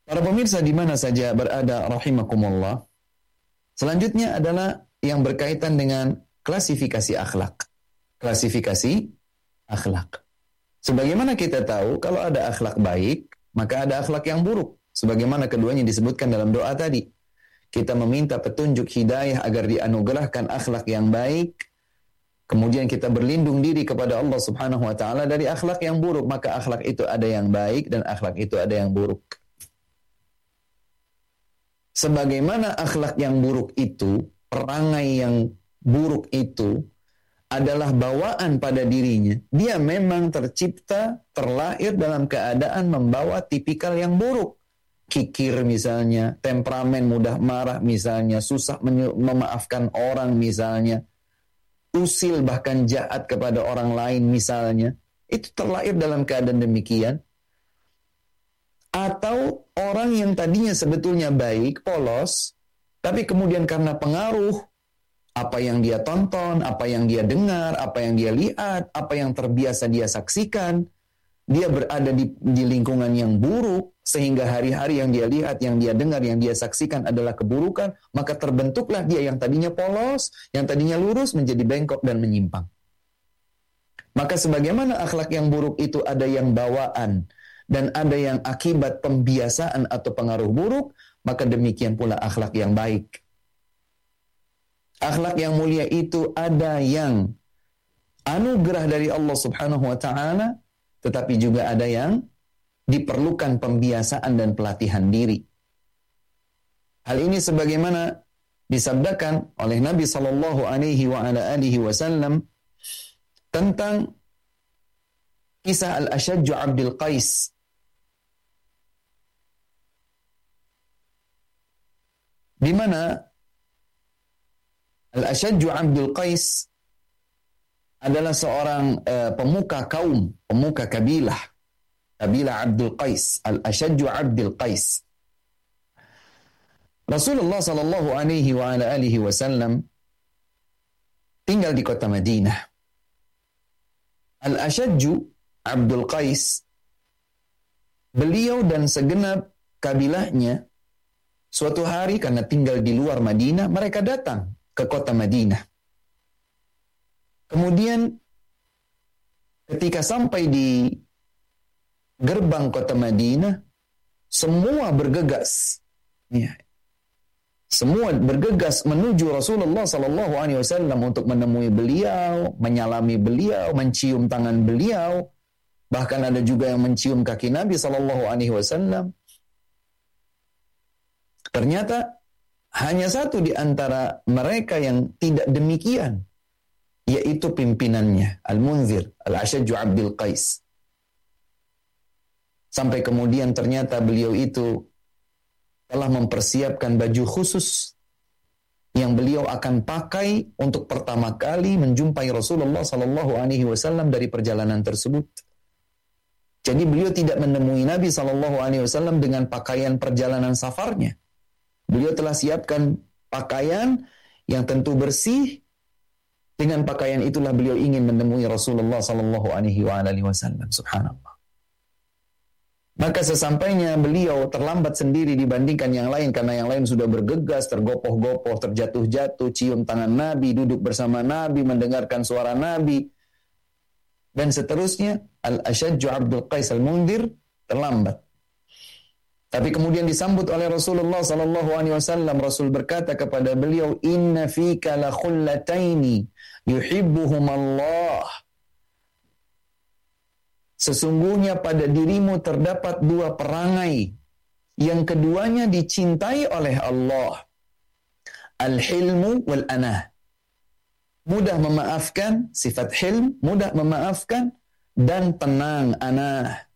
Para pemirsa di mana saja berada rahimakumullah. Selanjutnya adalah yang berkaitan dengan klasifikasi akhlak. Klasifikasi akhlak. Sebagaimana kita tahu, kalau ada akhlak baik, maka ada akhlak yang buruk. Sebagaimana keduanya disebutkan dalam doa tadi. Kita meminta petunjuk hidayah agar dianugerahkan akhlak yang baik. Kemudian kita berlindung diri kepada Allah Subhanahu wa taala dari akhlak yang buruk, maka akhlak itu ada yang baik dan akhlak itu ada yang buruk. Sebagaimana akhlak yang buruk itu, perangai yang buruk itu adalah bawaan pada dirinya. Dia memang tercipta, terlahir dalam keadaan membawa tipikal yang buruk. Kikir misalnya, temperamen mudah marah misalnya, susah memaafkan orang misalnya, usil bahkan jahat kepada orang lain misalnya. Itu terlahir dalam keadaan demikian. Atau orang yang tadinya sebetulnya baik, polos, tapi kemudian karena pengaruh, apa yang dia tonton, apa yang dia dengar, apa yang dia lihat, apa yang terbiasa dia saksikan, dia berada di lingkungan yang buruk, sehingga hari-hari yang dia lihat, yang dia dengar, yang dia saksikan adalah keburukan, maka terbentuklah dia yang tadinya polos, yang tadinya lurus, menjadi bengkok dan menyimpang. Maka sebagaimana akhlak yang buruk itu ada yang bawaan, dan ada yang akibat pembiasaan atau pengaruh buruk, maka demikian pula akhlak yang baik. Akhlak yang mulia itu ada yang anugerah dari Allah Subhanahu wa taala, tetapi juga ada yang diperlukan pembiasaan dan pelatihan diri. Hal ini sebagaimana disabdakan oleh Nabi sallallahu alaihi wa ala alihi wasallam tentang kisah Al-Ashajju Abdul Qais. Di mana Al-Ashajju Abdul Qais adalah seorang pemuka kaum, pemuka kabilah Abdul Qais, Al-Ashajju Abdul Qais. Rasulullah sallallahu alaihi wa ala alihi wasallam tinggal di kota Madinah. Al-Ashajju Abdul Qais, beliau dan segenap kabilahnya suatu hari karena tinggal di luar Madinah, mereka datang ke kota Madinah. Kemudian ketika sampai di gerbang kota Madinah, semua bergegas. Ya. Semua bergegas menuju Rasulullah sallallahu alaihi wasallam untuk menemui beliau, menyalami beliau, mencium tangan beliau. Bahkan ada juga yang mencium kaki Nabi sallallahu alaihi wasallam. Ternyata hanya satu di antara mereka yang tidak demikian, yaitu pimpinannya, Al-Munzir, Al-Ashajju Abdul Qais. Sampai kemudian ternyata beliau itu telah mempersiapkan baju khusus yang beliau akan pakai untuk pertama kali menjumpai Rasulullah sallallahu alaihi wasallam dari perjalanan tersebut. Jadi beliau tidak menemui Nabi sallallahu alaihi wasallam dengan pakaian perjalanan safarnya. Beliau telah siapkan pakaian yang tentu bersih. Dengan pakaian itulah beliau ingin menemui Rasulullah sallallahu alaihi wasallam. Subhanallah. Maka sesampainya beliau terlambat sendiri dibandingkan yang lain, karena yang lain sudah bergegas, tergopoh-gopoh, terjatuh-jatuh, cium tangan Nabi, duduk bersama Nabi, mendengarkan suara Nabi, dan seterusnya. Al-Ashajju Abdul Qais Al-Munzir terlambat. Tapi kemudian disambut oleh Rasulullah sallallahu alaihi wasallam. Rasul berkata kepada beliau, "Inna fika la khullataini yuhibbuhum Allah." Sesungguhnya pada dirimu terdapat dua perangai yang keduanya dicintai oleh Allah. Al-hilmu wal anah. Mudah memaafkan, sifat hilm, mudah memaafkan, dan tenang, anah.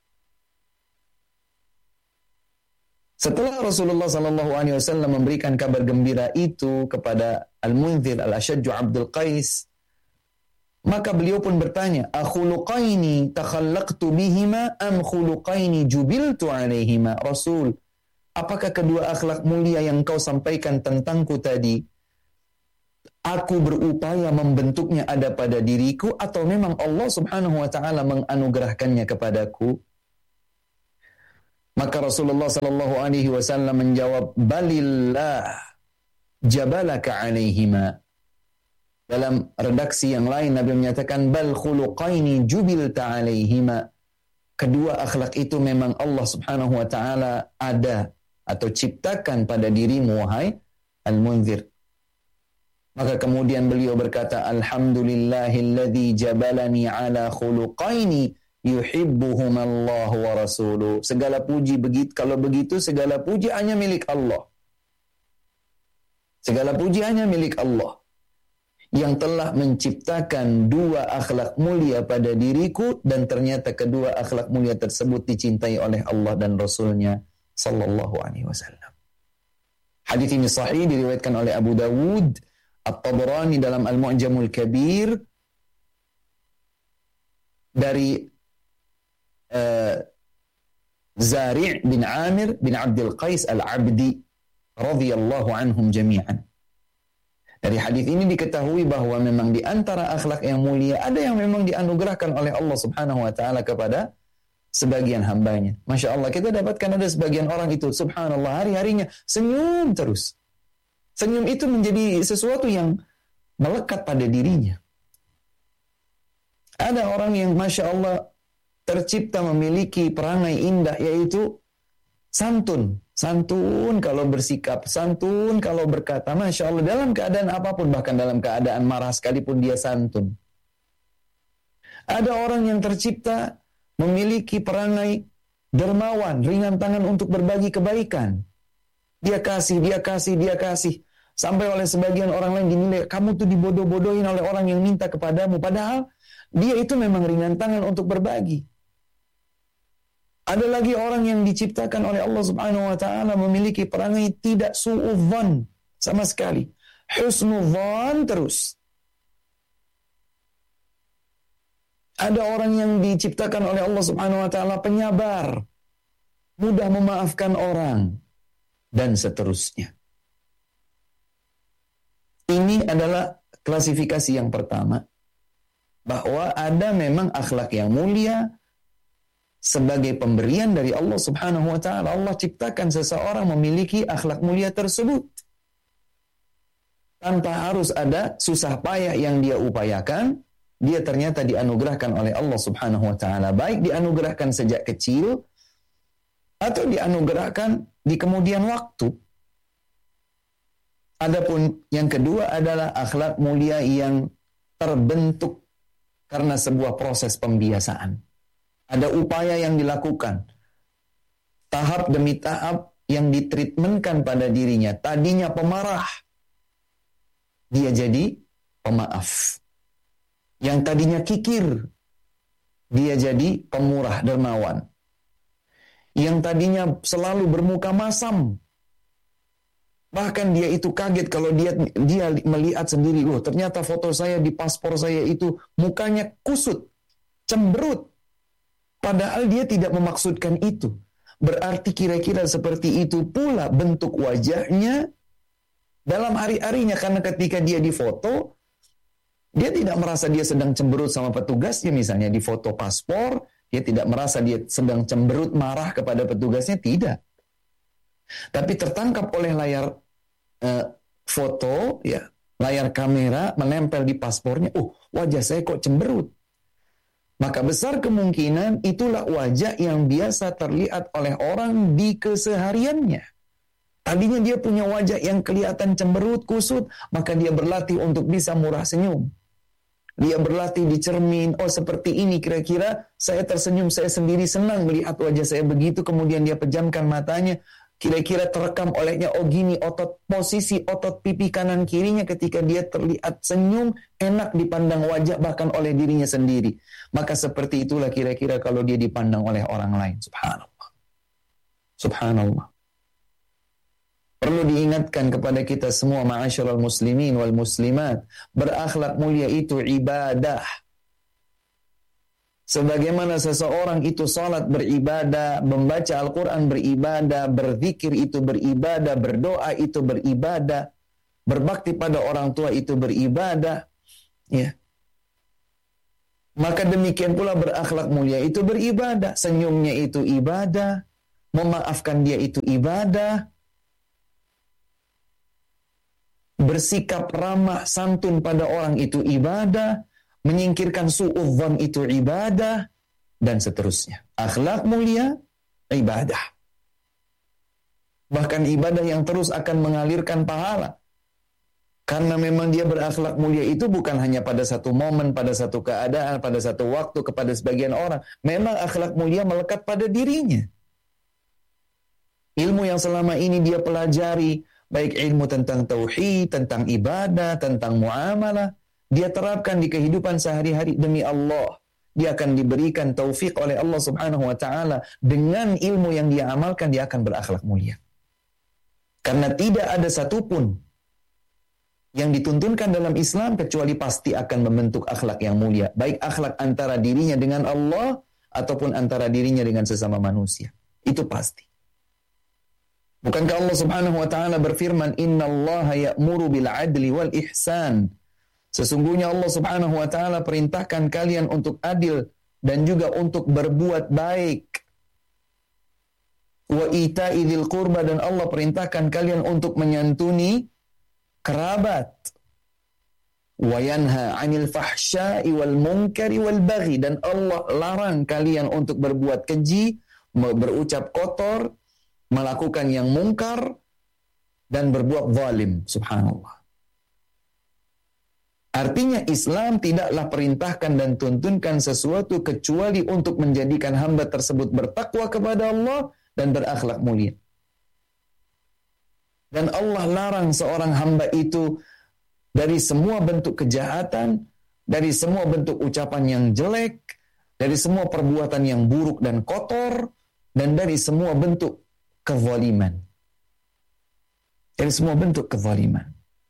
Setelah Rasulullah SAW memberikan kabar gembira itu kepada Al-Munzir, Al-Ashajju Abdul Qais, maka beliau pun bertanya, "Akhuluqaini takhallaqtu bihima am khuluqaini jubiltu alaihima?" Rasul, apakah kedua akhlak mulia yang kau sampaikan tentangku tadi, aku berupaya membentuknya ada pada diriku, atau memang Allah Subhanahu wa taala menganugerahkannya kepadaku? Maka Rasulullah sallallahu alaihi wasallam menjawab, balillah jabalaka alaihima. Dalam redaksi yang lain Nabi menyatakan, bal khuluqaini jubilta alaihima. Kedua akhlak itu memang Allah subhanahu wa ta'ala ada atau ciptakan pada dirimu, wahai Al-Munzir. Maka kemudian beliau berkata, alhamdulillahilladzi jabalani ala khuluqaini yuhibbuhum Allah wa rasuluh. Segala puji kalau begitu segala puji hanya milik Allah. Segala puji hanya milik Allah yang telah menciptakan dua akhlak mulia pada diriku, dan ternyata kedua akhlak mulia tersebut dicintai oleh Allah dan Rasulnya sallallahu alaihi wasallam. Hadis ini sahih, diriwayatkan oleh Abu Dawud, At-Tabrani dalam Al-Mu'jamul Kabir dari Zari' bin Amir bin Abdul Qais Al-Abdi radhiyallahu anhum jami'an. Dari hadis ini diketahui bahwa memang di antara akhlak yang mulia ada yang memang dianugerahkan oleh Allah Subhanahu wa taala kepada sebagian hambanya. Masya Allah, kita dapatkan ada sebagian orang itu, subhanallah, hari-harinya senyum terus. Senyum itu menjadi sesuatu yang melekat pada dirinya. Ada orang yang Masya Allah tercipta memiliki perangai indah, yaitu santun. Santun kalau bersikap, santun kalau berkata, Masya Allah, dalam keadaan apapun, bahkan dalam keadaan marah sekalipun dia santun. Ada orang yang tercipta memiliki perangai dermawan, ringan tangan untuk berbagi kebaikan. Dia kasih. Sampai oleh sebagian orang lain dinilai, kamu tuh dibodoh-bodohin oleh orang yang minta kepadamu. Padahal dia itu memang ringan tangan untuk berbagi. Ada lagi orang yang diciptakan oleh Allah Subhanahu wa taala memiliki perangai tidak su'udzan sama sekali. Husnudzan terus. Ada orang yang diciptakan oleh Allah Subhanahu wa taala penyabar, mudah memaafkan orang, dan seterusnya. Ini adalah klasifikasi yang pertama, bahwa ada memang akhlak yang mulia sebagai pemberian dari Allah Subhanahu wa taala. Allah ciptakan seseorang memiliki akhlak mulia tersebut tanpa harus ada susah payah yang dia upayakan. Dia ternyata dianugerahkan oleh Allah Subhanahu wa taala, baik dianugerahkan sejak kecil atau dianugerahkan di kemudian waktu. Adapun yang kedua adalah akhlak mulia yang terbentuk karena sebuah proses pembiasaan. Ada upaya yang dilakukan, tahap demi tahap yang ditreatmentkan pada dirinya. Tadinya pemarah, dia jadi pemaaf. Yang tadinya kikir, dia jadi pemurah, dermawan. Yang tadinya selalu bermuka masam, bahkan dia itu kaget kalau dia melihat sendiri, loh ternyata foto saya di paspor saya itu mukanya kusut, cemberut. Padahal dia tidak memaksudkan itu. Berarti kira-kira seperti itu pula bentuk wajahnya dalam hari-harinya. Karena ketika dia difoto, dia tidak merasa dia sedang cemberut sama petugasnya, misalnya di foto paspor, dia tidak merasa dia sedang cemberut marah kepada petugasnya, tidak. Tapi tertangkap oleh layar foto, ya, layar kamera menempel di paspornya, wajah saya kok cemberut. Maka besar kemungkinan itulah wajah yang biasa terlihat oleh orang di kesehariannya. Tadinya dia punya wajah yang kelihatan cemberut, kusut, maka dia berlatih untuk bisa murah senyum. Dia berlatih di cermin, seperti ini kira-kira saya tersenyum, saya sendiri senang melihat wajah saya begitu, kemudian dia pejamkan matanya, kira-kira terekam olehnya, gini posisi otot pipi kanan kirinya ketika dia terlihat senyum, enak dipandang wajah bahkan oleh dirinya sendiri. Maka seperti itulah kira-kira kalau dia dipandang oleh orang lain. Subhanallah. Subhanallah. Perlu diingatkan kepada kita semua, ma'asyiral muslimin wal muslimat, berakhlak mulia itu ibadah. Sebagaimana seseorang itu salat beribadah, membaca Al-Quran beribadah, berzikir itu beribadah, berdoa itu beribadah, berbakti pada orang tua itu beribadah, ya. Maka demikian pula berakhlak mulia itu beribadah, senyumnya itu ibadah, memaafkan dia itu ibadah, bersikap ramah santun pada orang itu ibadah, menyingkirkan su'udzon itu ibadah, dan seterusnya. Akhlak mulia, ibadah. Bahkan ibadah yang terus akan mengalirkan pahala. Karena memang dia berakhlak mulia itu bukan hanya pada satu momen, pada satu keadaan, pada satu waktu, kepada sebagian orang. Memang akhlak mulia melekat pada dirinya. Ilmu yang selama ini dia pelajari, baik ilmu tentang tauhid, tentang ibadah, tentang muamalah, dia terapkan di kehidupan sehari-hari demi Allah. Dia akan diberikan taufik oleh Allah Subhanahu wa taala. Dengan ilmu yang dia amalkan, dia akan berakhlak mulia. Karena tidak ada satupun yang dituntunkan dalam Islam kecuali pasti akan membentuk akhlak yang mulia. Baik akhlak antara dirinya dengan Allah ataupun antara dirinya dengan sesama manusia. Itu pasti. Bukankah Allah Subhanahu wa taala berfirman, "Innallaha ya'muru bil 'adli wal ihsan." Sesungguhnya Allah Subhanahu wa taala perintahkan kalian untuk adil dan juga untuk berbuat baik. Wa ita'i dzil qurba, dan Allah perintahkan kalian untuk menyantuni kerabat. Wa yanha 'anil fahsya'i wal munkari wal baghi, dan Allah larang kalian untuk berbuat keji, berucap kotor, melakukan yang mungkar, dan berbuat zalim. Subhanallah. Artinya Islam tidaklah perintahkan dan tuntunkan sesuatu kecuali untuk menjadikan hamba tersebut bertakwa kepada Allah dan berakhlak mulia. Dan Allah larang seorang hamba itu dari semua bentuk kejahatan, dari semua bentuk ucapan yang jelek, dari semua perbuatan yang buruk dan kotor, dan dari semua bentuk kezaliman. Dari semua bentuk kezaliman.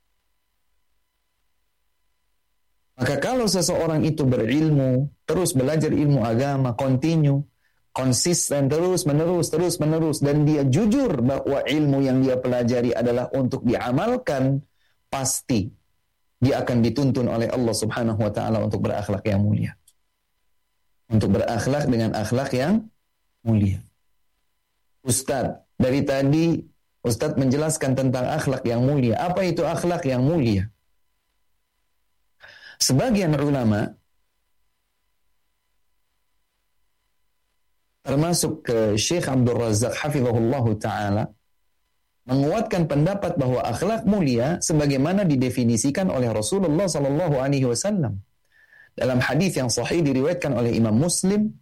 Maka kalau seseorang itu berilmu, terus belajar ilmu agama, konsisten terus-menerus, dan dia jujur bahwa ilmu yang dia pelajari adalah untuk diamalkan, pasti dia akan dituntun oleh Allah Subhanahu wa taala untuk berakhlak yang mulia. Untuk berakhlak dengan akhlak yang mulia. Ustadz, dari tadi Ustadz menjelaskan tentang akhlak yang mulia. Apa itu akhlak yang mulia? Sebagian ulama, termasuk Syekh Abdul Razak hafizahullahu ta'ala, menguatkan pendapat bahwa akhlak mulia sebagaimana didefinisikan oleh Rasulullah sallallahu alaihi wasallam. Dalam hadis yang sahih diriwayatkan oleh Imam Muslim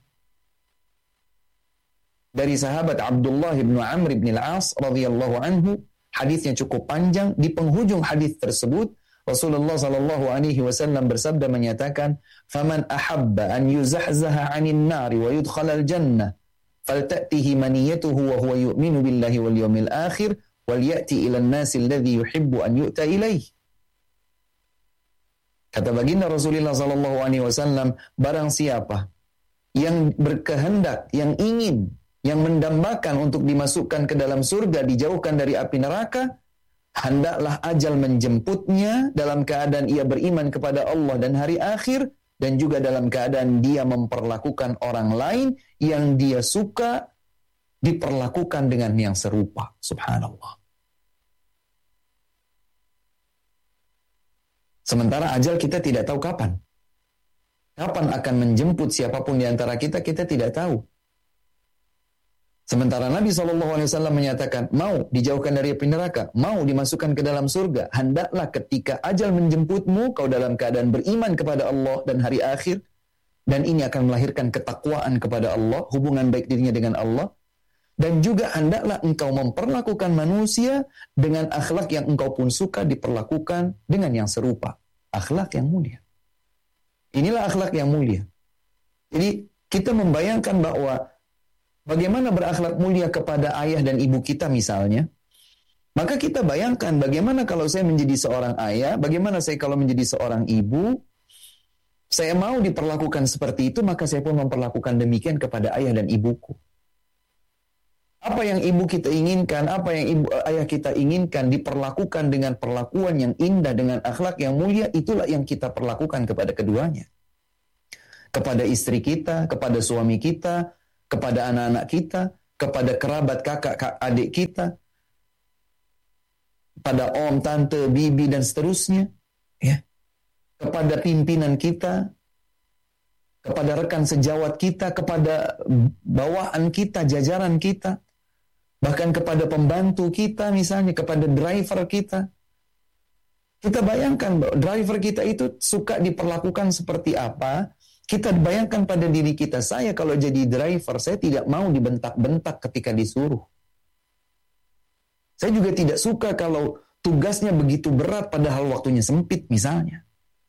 dari sahabat Abdullah bin Amr bin Al-As radhiyallahu anhu, hadisnya cukup panjang. Di penghujung hadis tersebut Rasulullah sallallahu alaihi wasallam bersabda menyatakan, "Faman ahabba an yuzahzaha 'anil nari wa yudkhalal jannah, falta'tihi maniyatuhu wa huwa yu'minu billahi wal yawmil akhir, wal ya'ti ila an-nasi alladhi yuhibbu an yu'ta ilaih." Kata baginda Rasulullah sallallahu alaihi wasallam, barang siapa yang berkehendak, yang ingin, yang mendambakan untuk dimasukkan ke dalam surga, dijauhkan dari api neraka, hendaklah ajal menjemputnya dalam keadaan ia beriman kepada Allah dan hari akhir, dan juga dalam keadaan dia memperlakukan orang lain yang dia suka diperlakukan dengan yang serupa. Subhanallah. Sementara ajal kita tidak tahu kapan. Kapan akan menjemput siapapun di antara kita, kita tidak tahu. Sementara Nabi SAW menyatakan, mau dijauhkan dari api neraka, mau dimasukkan ke dalam surga, hendaklah ketika ajal menjemputmu, kau dalam keadaan beriman kepada Allah dan hari akhir, dan ini akan melahirkan ketakwaan kepada Allah, hubungan baik dirinya dengan Allah, dan juga hendaklah engkau memperlakukan manusia dengan akhlak yang engkau pun suka diperlakukan dengan yang serupa. Akhlak yang mulia. Inilah akhlak yang mulia. Jadi kita membayangkan bahwa bagaimana berakhlak mulia kepada ayah dan ibu kita misalnya, maka kita bayangkan bagaimana kalau saya menjadi seorang ayah, bagaimana saya kalau menjadi seorang ibu, saya mau diperlakukan seperti itu, maka saya pun memperlakukan demikian kepada ayah dan ibuku. Apa yang ibu kita inginkan, apa yang ayah kita inginkan, diperlakukan dengan perlakuan yang indah, dengan akhlak yang mulia, itulah yang kita perlakukan kepada keduanya. Kepada istri kita, kepada suami kita, kepada anak-anak kita, kepada kerabat kakak adik kita, pada om, tante, bibi dan seterusnya, ya. Kepada pimpinan kita, kepada rekan sejawat kita, kepada bawahan kita, jajaran kita, bahkan kepada pembantu kita misalnya, kepada driver kita. Kita bayangkan bahwa driver kita itu suka diperlakukan seperti apa. Kita bayangkan pada diri kita, saya kalau jadi driver, saya tidak mau dibentak-bentak ketika disuruh. Saya juga tidak suka kalau tugasnya begitu berat padahal waktunya sempit misalnya.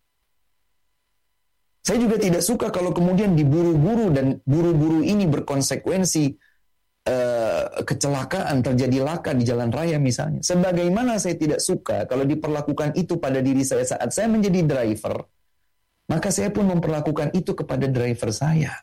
Saya juga tidak suka kalau kemudian diburu-buru dan buru-buru ini berkonsekuensi kecelakaan, terjadi laka di jalan raya misalnya. Sebagaimana saya tidak suka kalau diperlakukan itu pada diri saya saat saya menjadi driver, maka saya pun memperlakukan itu kepada driver saya.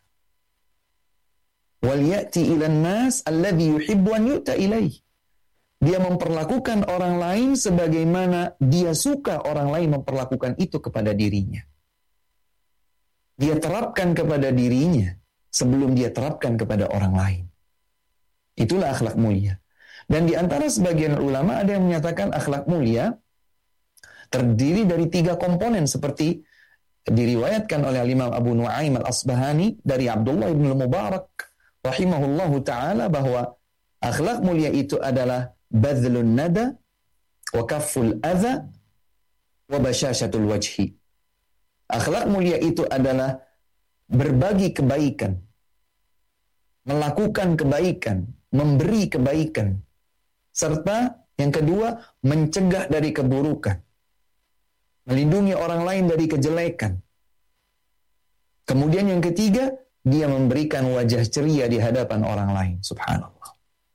Wal ya'ti ilan nas alladhi yuhibbu an yu'ta ilaih. Dia memperlakukan orang lain sebagaimana dia suka orang lain memperlakukan itu kepada dirinya. Dia terapkan kepada dirinya sebelum dia terapkan kepada orang lain. Itulah akhlak mulia. Dan di antara sebagian ulama ada yang menyatakan akhlak mulia terdiri dari 3 komponen seperti diriwayatkan oleh Imam Abu Nuaim al-Asbahani dari Abdullah bin Mubarak rahimahullahu ta'ala bahwa akhlak mulia itu adalah badlun nada wa kafful adha wa basyashatul wajhi. Akhlak mulia itu adalah berbagi kebaikan, melakukan kebaikan, memberi kebaikan, serta yang kedua mencegah dari keburukan, melindungi orang lain dari kejelekan. Kemudian yang ketiga, dia memberikan wajah ceria di hadapan orang lain. Subhanallah.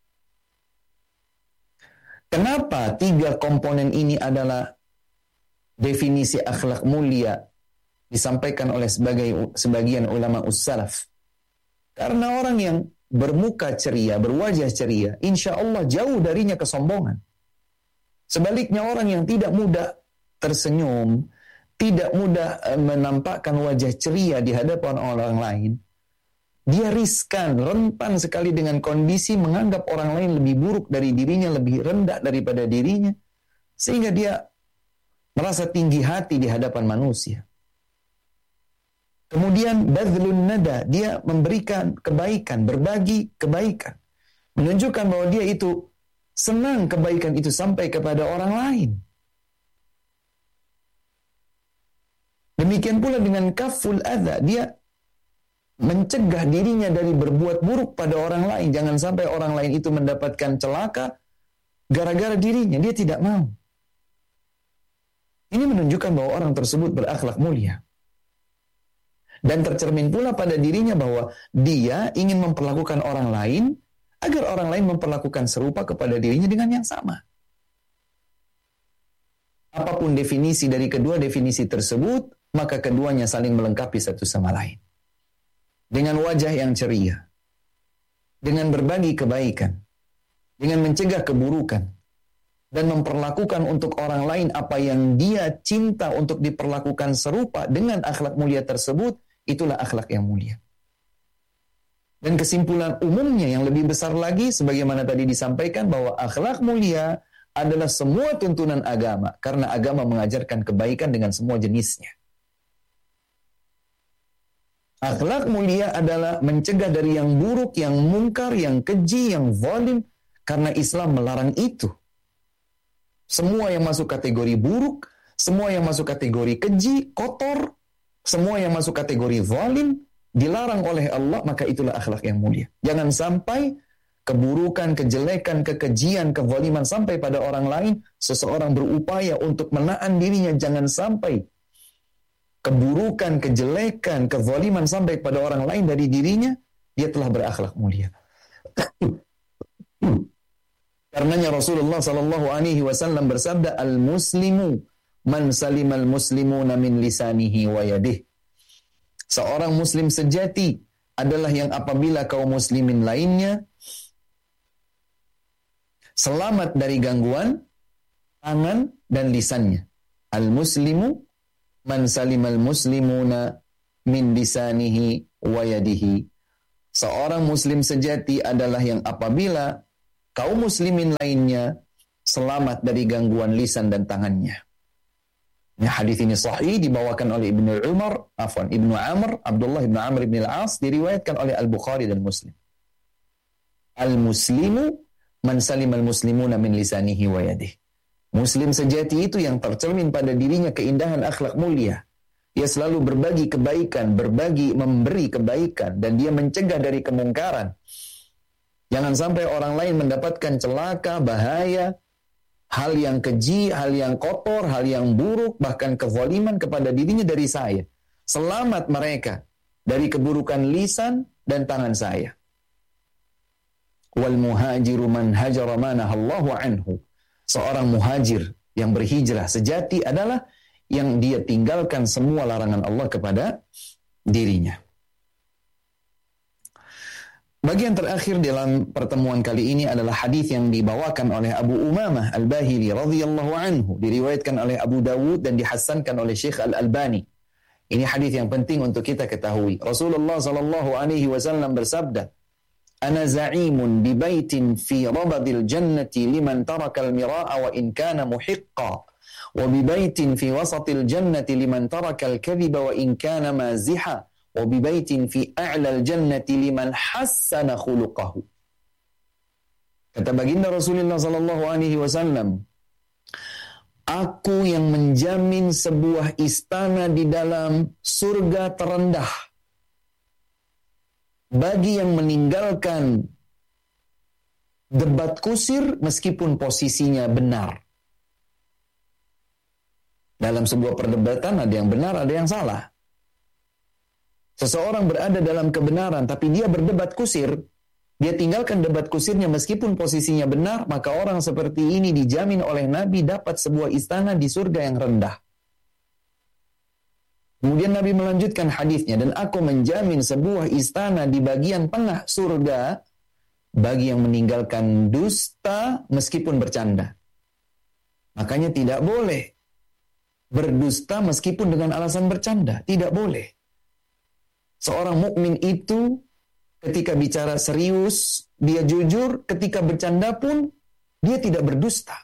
Kenapa 3 komponen ini adalah definisi akhlak mulia disampaikan oleh sebagian ulama ussalaf? Karena orang yang bermuka ceria, berwajah ceria, insya Allah jauh darinya kesombongan. Sebaliknya orang yang tidak mudah tersenyum, tidak mudah menampakkan wajah ceria di hadapan orang lain, dia riskan, rentan sekali dengan kondisi menganggap orang lain lebih buruk dari dirinya, lebih rendah daripada dirinya, sehingga dia merasa tinggi hati di hadapan manusia. Kemudian badlun nada, dia memberikan kebaikan, berbagi kebaikan, menunjukkan bahwa dia itu senang kebaikan itu sampai kepada orang lain. Demikian pula dengan kaful adha, dia mencegah dirinya dari berbuat buruk pada orang lain. Jangan sampai orang lain itu mendapatkan celaka gara-gara dirinya, dia tidak mau. Ini menunjukkan bahwa orang tersebut berakhlak mulia. Dan tercermin pula pada dirinya bahwa dia ingin memperlakukan orang lain agar orang lain memperlakukan serupa kepada dirinya dengan yang sama. Apapun definisi dari kedua definisi tersebut, maka keduanya saling melengkapi satu sama lain. Dengan wajah yang ceria, dengan berbagi kebaikan, dengan mencegah keburukan, dan memperlakukan untuk orang lain apa yang dia cinta untuk diperlakukan serupa dengan akhlak mulia tersebut, itulah akhlak yang mulia. Dan kesimpulan umumnya yang lebih besar lagi, sebagaimana tadi disampaikan, bahwa akhlak mulia adalah semua tuntunan agama, karena agama mengajarkan kebaikan dengan semua jenisnya. Akhlak mulia adalah mencegah dari yang buruk, yang mungkar, yang keji, yang zalim, karena Islam melarang itu. Semua yang masuk kategori buruk, semua yang masuk kategori keji, kotor, semua yang masuk kategori zalim, dilarang oleh Allah, maka itulah akhlak yang mulia. Jangan sampai keburukan, kejelekan, kekejian, kezaliman sampai pada orang lain. Seseorang berupaya untuk menahan dirinya, jangan sampai keburukan, kejelekan, kezaliman sampai pada orang lain dari dirinya, dia telah berakhlak mulia. Karenanya Rasulullah sallallahu alaihi wasallam bersabda, "Al-muslimu man salimal muslimuna min lisanihi wa yadihi." Seorang muslim sejati adalah yang apabila kaum muslimin lainnya selamat dari gangguan tangan dan lisannya. Al-muslimu man salimal muslimuna min lisanihi wa yadihi. Seorang muslim sejati adalah yang apabila kaum muslimin lainnya selamat dari gangguan lisan dan tangannya. Hadis ini sahih dibawakan oleh Ibnu Amr, Abdullah Ibnu Amr bin Al-As, diriwayatkan oleh Al-Bukhari dan Muslim. Al-muslimu man salimal muslimuna min lisanihi wa yadihi. Muslim sejati itu yang tercermin pada dirinya keindahan akhlak mulia. Dia selalu berbagi kebaikan, memberi kebaikan, dan dia mencegah dari kemungkaran. Jangan sampai orang lain mendapatkan celaka, bahaya, hal yang keji, hal yang kotor, hal yang buruk, bahkan kezaliman kepada dirinya dari saya. Selamat mereka dari keburukan lisan dan tangan saya. Wal muhajiru man hajara ma nahallahu anhu. Seorang muhajir yang berhijrah sejati adalah yang dia tinggalkan semua larangan Allah kepada dirinya. Bagian terakhir dalam pertemuan kali ini adalah hadis yang dibawakan oleh Abu Umamah Al-Bahili radhiyallahu anhu, diriwayatkan oleh Abu Dawud dan dihasankan oleh Syekh Al-Albani. Ini hadis yang penting untuk kita ketahui. Rasulullah sallallahu alaihi wasallam bersabda, "Ana za'imun bi baitin fi rabadil jannati liman taraka al-mira'a wa in kana muhiqqa." وببيت في وسط الجنة لمن ترك الكذب وإن كان مازحا وببيت في أعلى الجنة لمن حسن خلقه. Kata baginda Rasulullah sallallahu alaihi wasallam, aku yang menjamin sebuah istana di dalam surga terendah bagi yang meninggalkan debat kusir meskipun posisinya benar. Dalam sebuah perdebatan ada yang benar, ada yang salah. Seseorang berada dalam kebenaran tapi dia berdebat kusir, dia tinggalkan debat kusirnya meskipun posisinya benar, maka orang seperti ini dijamin oleh Nabi dapat sebuah istana di surga yang rendah. Kemudian Nabi melanjutkan hadisnya, dan aku menjamin sebuah istana di bagian tengah surga bagi yang meninggalkan dusta meskipun bercanda. Makanya tidak boleh berdusta meskipun dengan alasan bercanda. Tidak boleh. Seorang mukmin itu ketika bicara serius, dia jujur. Ketika bercanda pun, dia tidak berdusta.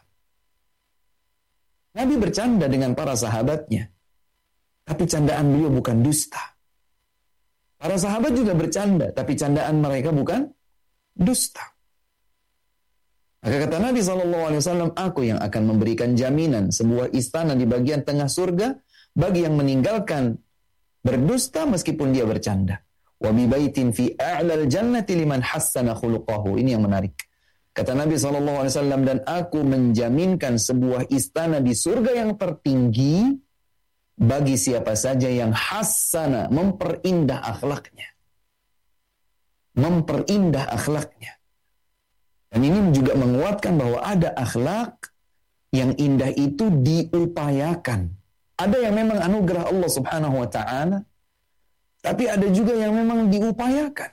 Nabi bercanda dengan para sahabatnya. Tapi candaan beliau bukan dusta. Para sahabat juga bercanda. Tapi candaan mereka bukan dusta. Maka kata Nabi SAW, aku yang akan memberikan jaminan sebuah istana di bagian tengah surga bagi yang meninggalkan berdusta meskipun dia bercanda. Wa bi baitin fi a'lal jannati liman hassana khuluquhu. Ini yang menarik. Kata Nabi SAW, dan aku menjaminkan sebuah istana di surga yang tertinggi bagi siapa saja yang hassana, memperindah akhlaknya. Memperindah akhlaknya. Dan ini juga menguatkan bahwa ada akhlak yang indah itu diupayakan. Ada yang memang anugerah Allah Subhanahu wa ta'ala, tapi ada juga yang memang diupayakan.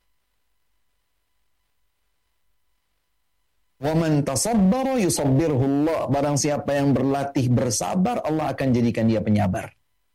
Wa man tasabbara yusabbirhu Allah. Barang siapa yang berlatih bersabar, Allah akan jadikan dia penyabar.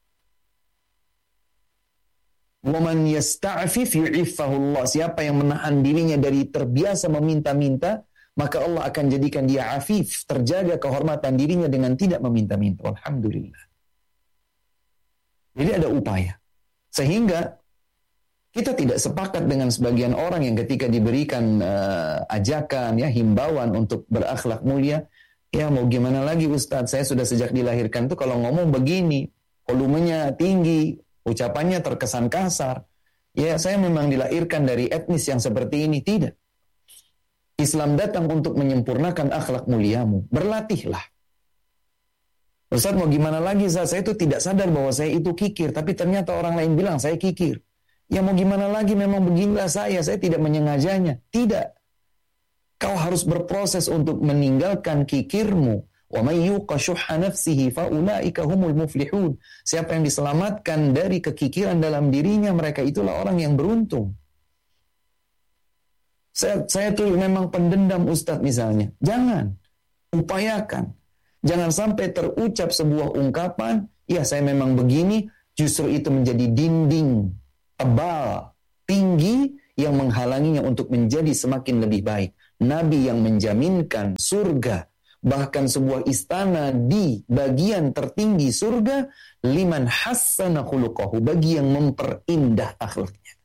Waman yasta'fif yu'iffahu Allah. Siapa yang menahan dirinya dari terbiasa meminta-minta, maka Allah akan jadikan dia afif, terjaga kehormatan dirinya dengan tidak meminta-minta. Alhamdulillah. Jadi ada upaya. Sehingga kita tidak sepakat dengan sebagian orang yang ketika diberikan ajakan, ya, himbauan untuk berakhlak mulia, ya mau gimana lagi Ustadz, saya sudah sejak dilahirkan tuh kalau ngomong begini, volumenya tinggi, ucapannya terkesan kasar. Ya, saya memang dilahirkan dari etnis yang seperti ini. Tidak. Islam datang untuk menyempurnakan akhlak muliamu. Berlatihlah. Ustaz, mau gimana lagi? Saya itu tidak sadar bahwa saya itu kikir, tapi ternyata orang lain bilang saya kikir. Ya mau gimana lagi, memang beginilah saya tidak menyengajanya. Tidak. Kau harus berproses untuk meninggalkan kikirmu. Wa may yuqa syuhha nafsihi fa ulaika humul muflihun. Siapa yang diselamatkan dari kekikiran dalam dirinya, mereka itulah orang yang beruntung. Saya tuh memang pendendam Ustaz misalnya. Jangan. Upayakan. Jangan sampai terucap sebuah ungkapan, ya saya memang begini, justru itu menjadi dinding tebal, tinggi yang menghalanginya untuk menjadi semakin lebih baik. Nabi yang menjaminkan surga, bahkan sebuah istana di bagian tertinggi surga, liman hassana khuluqahu, bagi yang memperindah akhlaknya.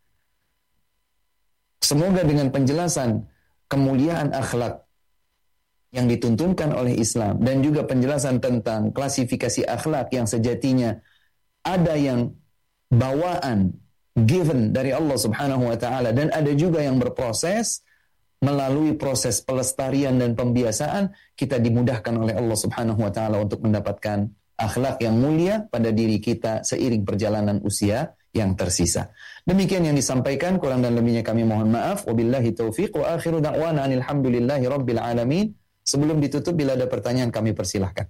Semoga dengan penjelasan kemuliaan akhlak yang dituntunkan oleh Islam dan juga penjelasan tentang klasifikasi akhlak yang sejatinya ada yang bawaan given dari Allah Subhanahu wa taala dan ada juga yang berproses melalui proses pelestarian dan pembiasaan, kita dimudahkan oleh Allah Subhanahu wa taala untuk mendapatkan akhlak yang mulia pada diri kita seiring perjalanan usia yang tersisa. Demikian yang disampaikan, kurang dan lebihnya kami mohon maaf. Wabillahi taufiq wa akhiru da'wana alhamdulillahi rabbil alamin. Sebelum ditutup, bila ada pertanyaan kami persilahkan.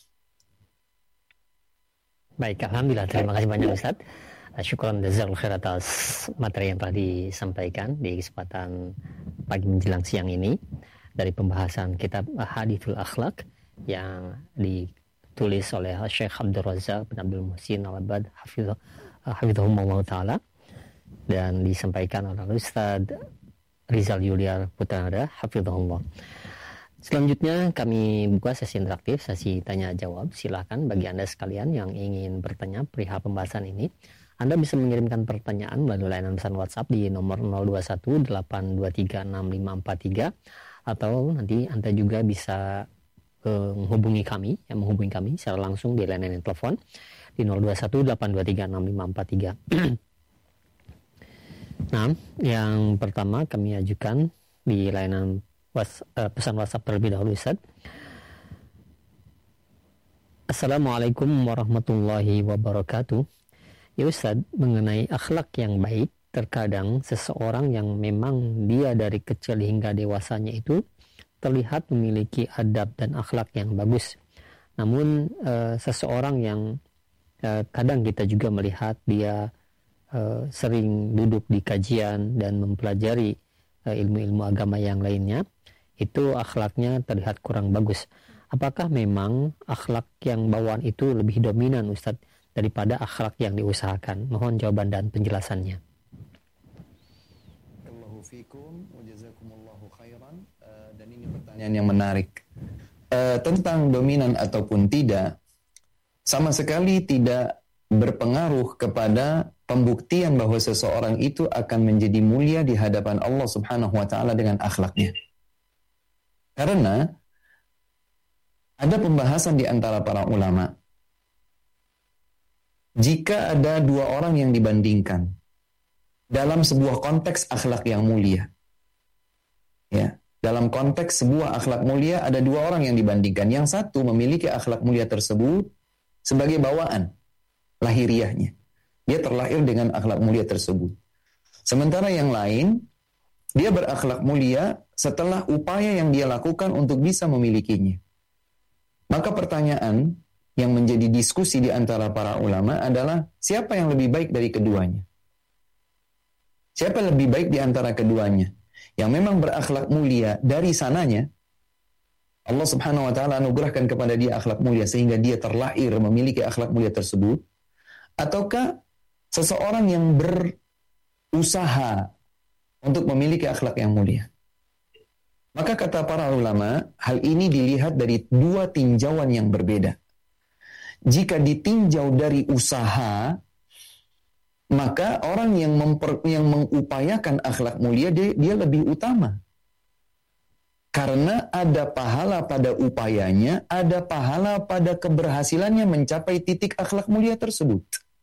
Baik, alhamdulillah, terima kasih banyak Ustaz. Syukran jazakallahu khair atas materi yang telah disampaikan di kesempatan pagi menjelang siang ini dari pembahasan kitab Hadithul Akhlaq yang ditulis oleh Syekh Abdul Razak bin Abdul Muhsin Al-Abbad hafizahumullah ta'ala dan disampaikan oleh Ustaz Rizal Yuliar Putra hafizahullah. Selanjutnya kami buka sesi interaktif, sesi tanya jawab. Silakan bagi Anda sekalian yang ingin bertanya perihal pembahasan ini, Anda bisa mengirimkan pertanyaan melalui layanan pesan WhatsApp di nomor 0218236543 atau nanti Anda juga bisa menghubungi kami secara langsung di layanan telepon di 0218236543. Nah, yang pertama kami ajukan di layanan pesan WhatsApp terlebih dahulu, Ustaz. Assalamualaikum warahmatullahi wabarakatuh. Ya Ustaz, mengenai akhlak yang baik, terkadang seseorang yang memang dia dari kecil hingga dewasanya itu terlihat memiliki adab dan akhlak yang bagus. Namun seseorang yang kadang kita juga melihat dia sering duduk di kajian dan mempelajari ilmu-ilmu agama yang lainnya, itu akhlaknya terlihat kurang bagus. Apakah memang akhlak yang bawaan itu lebih dominan Ustadz daripada akhlak yang diusahakan? Mohon jawaban dan penjelasannya. Dan ini pertanyaan yang menarik. Tentang dominan ataupun tidak, sama sekali tidak berpengaruh kepada pembuktian bahwa seseorang itu akan menjadi mulia di hadapan Allah Subhanahu wa taala dengan akhlaknya. Karena ada pembahasan di antara para ulama. Jika ada dua orang yang dibandingkan dalam sebuah konteks akhlak yang mulia, ya, dalam konteks sebuah akhlak mulia ada dua orang yang dibandingkan. Yang satu memiliki akhlak mulia tersebut sebagai bawaan lahiriahnya. Dia terlahir dengan akhlak mulia tersebut. Sementara yang lain, dia berakhlak mulia setelah upaya yang dia lakukan untuk bisa memilikinya. Maka pertanyaan yang menjadi diskusi di antara para ulama adalah siapa yang lebih baik dari keduanya? Siapa yang lebih baik di antara keduanya? Yang memang berakhlak mulia dari sananya, Allah Subhanahu wa taala anugerahkan kepada dia akhlak mulia sehingga dia terlahir memiliki akhlak mulia tersebut, ataukah seseorang yang berusaha untuk memiliki akhlak yang mulia? Maka kata para ulama, hal ini dilihat dari dua tinjauan yang berbeda. Jika ditinjau dari usaha, maka orang yang mengupayakan akhlak mulia dia lebih utama. Karena ada pahala pada upayanya, ada pahala pada keberhasilannya mencapai titik akhlak mulia tersebut.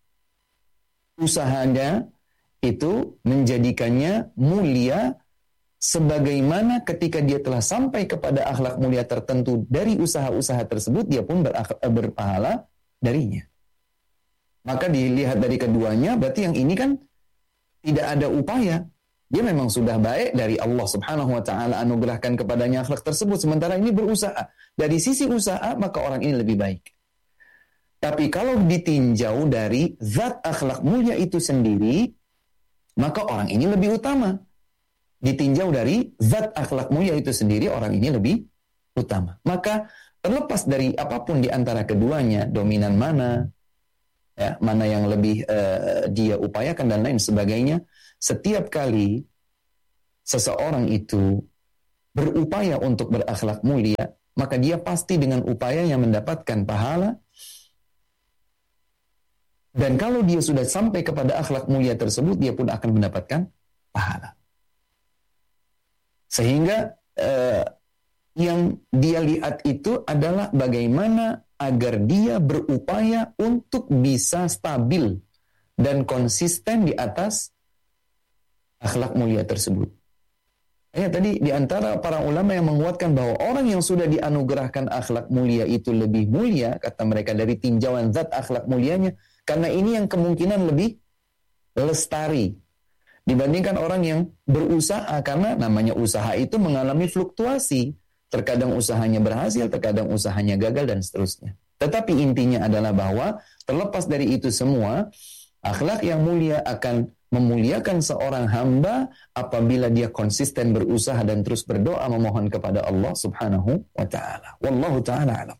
Usahanya itu menjadikannya mulia sebagaimana ketika dia telah sampai kepada akhlak mulia tertentu dari usaha-usaha tersebut, dia pun berpahala darinya. Maka dilihat dari keduanya, berarti yang ini kan tidak ada upaya. Dia memang sudah baik dari Allah Subhanahu wa taala anugerahkan kepadanya akhlak tersebut, sementara ini berusaha. Dari sisi usaha, maka orang ini lebih baik. Tapi kalau ditinjau dari zat akhlak mulia itu sendiri, maka orang ini lebih utama. Ditinjau dari zat akhlak mulia itu sendiri, orang ini lebih utama. Maka terlepas dari apapun di antara keduanya, dominan mana, ya, mana yang lebih dia upayakan dan lain sebagainya, setiap kali seseorang itu berupaya untuk berakhlak mulia, maka dia pasti dengan upayanya mendapatkan pahala. Dan kalau dia sudah sampai kepada akhlak mulia tersebut, dia pun akan mendapatkan pahala. Sehingga yang dia lihat itu adalah bagaimana agar dia berupaya untuk bisa stabil dan konsisten di atas akhlak mulia tersebut. Ya, tadi di antara para ulama yang menguatkan bahwa orang yang sudah dianugerahkan akhlak mulia itu lebih mulia, kata mereka, dari tinjauan zat akhlak mulianya, karena ini yang kemungkinan lebih lestari dibandingkan orang yang berusaha, karena namanya usaha itu mengalami fluktuasi. Terkadang usahanya berhasil, terkadang usahanya gagal, dan seterusnya. Tetapi intinya adalah bahwa terlepas dari itu semua, akhlak yang mulia akan memuliakan seorang hamba apabila dia konsisten berusaha dan terus berdoa memohon kepada Allah Subhanahu wa taala. Wallahu taala alam.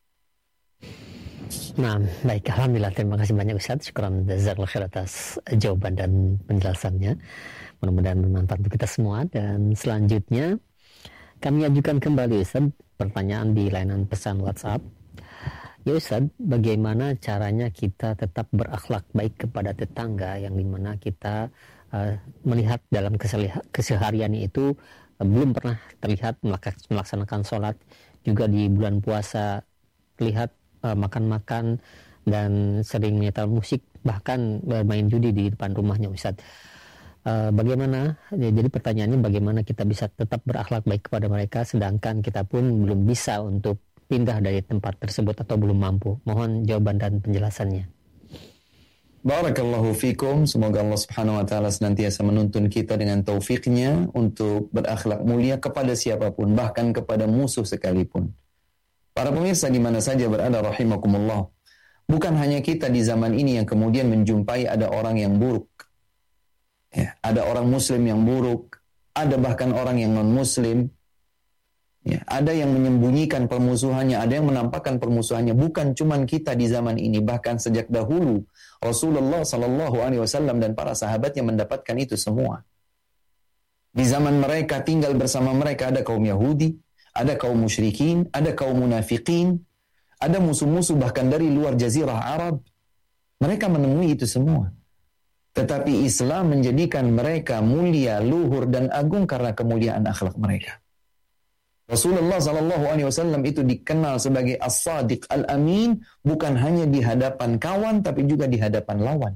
Nah, baik, alhamdulillah, terima kasih banyak Ustaz. Syukran jazakallahu khair atas jawaban dan penjelasannya. Mudah-mudahan bermanfaat untuk kita semua. Dan selanjutnya kami ajukan kembali Ustaz pertanyaan di layanan pesan WhatsApp. Ya Ustaz, bagaimana caranya kita tetap berakhlak baik kepada tetangga yang dimana kita melihat dalam keseharian itu belum pernah terlihat melaksanakan sholat, juga di bulan puasa terlihat makan-makan dan sering menyetel musik, bahkan bermain judi di depan rumahnya Ustaz. Bagaimana, jadi pertanyaannya bagaimana kita bisa tetap berakhlak baik kepada mereka sedangkan kita pun belum bisa untuk pindah dari tempat tersebut atau belum mampu. Mohon jawaban dan penjelasannya. Barakallahu fikum. Semoga Allah Subhanahu wa taala senantiasa menuntun kita dengan taufiknya untuk berakhlak mulia kepada siapapun, bahkan kepada musuh sekalipun. Para pemirsa di mana saja berada rahimakumullah. Bukan hanya kita di zaman ini yang kemudian menjumpai ada orang yang buruk. Ya, ada orang muslim yang buruk, ada bahkan orang yang non-muslim. Ya, ada yang menyembunyikan permusuhannya, ada yang menampakkan permusuhannya. Bukan cuman kita di zaman ini, bahkan sejak dahulu Rasulullah Sallallahu Alaihi Wasallam dan para sahabatnya mendapatkan itu semua. Di zaman mereka tinggal bersama mereka ada kaum Yahudi, ada kaum musyrikin, ada kaum munafikin, ada musuh-musuh bahkan dari luar jazirah Arab. Mereka menemui itu semua. Tetapi Islam menjadikan mereka mulia, luhur dan agung karena kemuliaan akhlak mereka. Rasulullah Sallallahu Alaihi Wasallam itu dikenal sebagai as-sadiq al-amin, bukan hanya di hadapan kawan, tapi juga di hadapan lawan.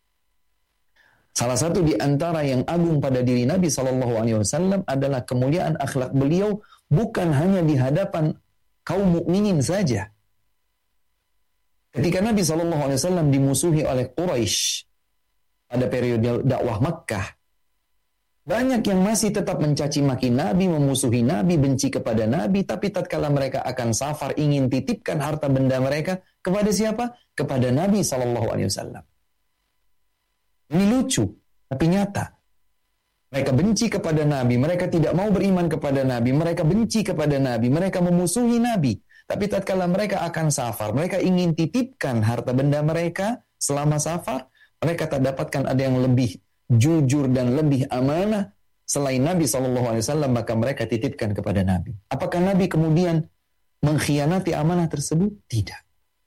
Salah satu di antara yang agung pada diri Nabi Sallallahu Alaihi Wasallam adalah kemuliaan akhlak beliau, bukan hanya di hadapan kaum mukminin saja. Ketika Nabi Sallallahu Alaihi Wasallam dimusuhi oleh Quraisy pada periode dakwah Makkah, banyak yang masih tetap mencaci maki Nabi, memusuhi Nabi, benci kepada Nabi, tapi tatkala mereka akan safar ingin titipkan harta benda mereka kepada siapa? Kepada Nabi SAW. Ini lucu, tapi nyata. Mereka benci kepada Nabi, mereka tidak mau beriman kepada Nabi, mereka benci kepada Nabi, mereka memusuhi Nabi. Tapi tatkala mereka akan safar, mereka ingin titipkan harta benda mereka selama safar, mereka tak dapatkan ada yang lebih jujur dan lebih amanah selain Nabi SAW, maka mereka titipkan kepada Nabi. Apakah Nabi kemudian mengkhianati amanah tersebut? Tidak.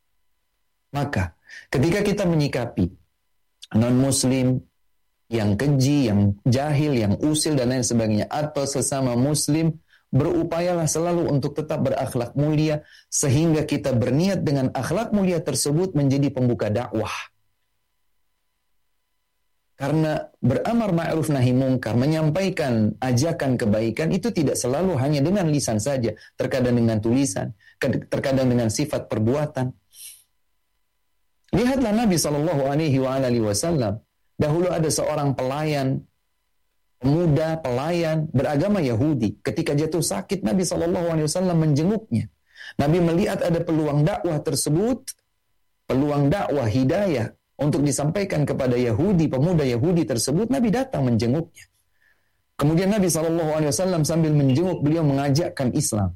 Maka ketika kita menyikapi non-muslim yang keji, yang jahil, yang usil dan lain sebagainya, atau sesama muslim, berupayalah selalu untuk tetap berakhlak mulia sehingga kita berniat dengan akhlak mulia tersebut menjadi pembuka dakwah. Karena beramar ma'ruf nahi mungkar, menyampaikan ajakan kebaikan itu tidak selalu hanya dengan lisan saja, terkadang dengan tulisan, terkadang dengan sifat perbuatan. Lihatlah Nabi Shallallahu Alaihi Wasallam. Dahulu ada seorang pelayan, pemuda pelayan beragama Yahudi. Ketika jatuh sakit, Nabi Shallallahu Alaihi Wasallam menjenguknya. Nabi melihat ada peluang dakwah tersebut, peluang dakwah hidayah untuk disampaikan kepada Yahudi, pemuda Yahudi tersebut, Nabi datang menjenguknya. Kemudian Nabi SAW sambil menjenguk beliau mengajakkan Islam.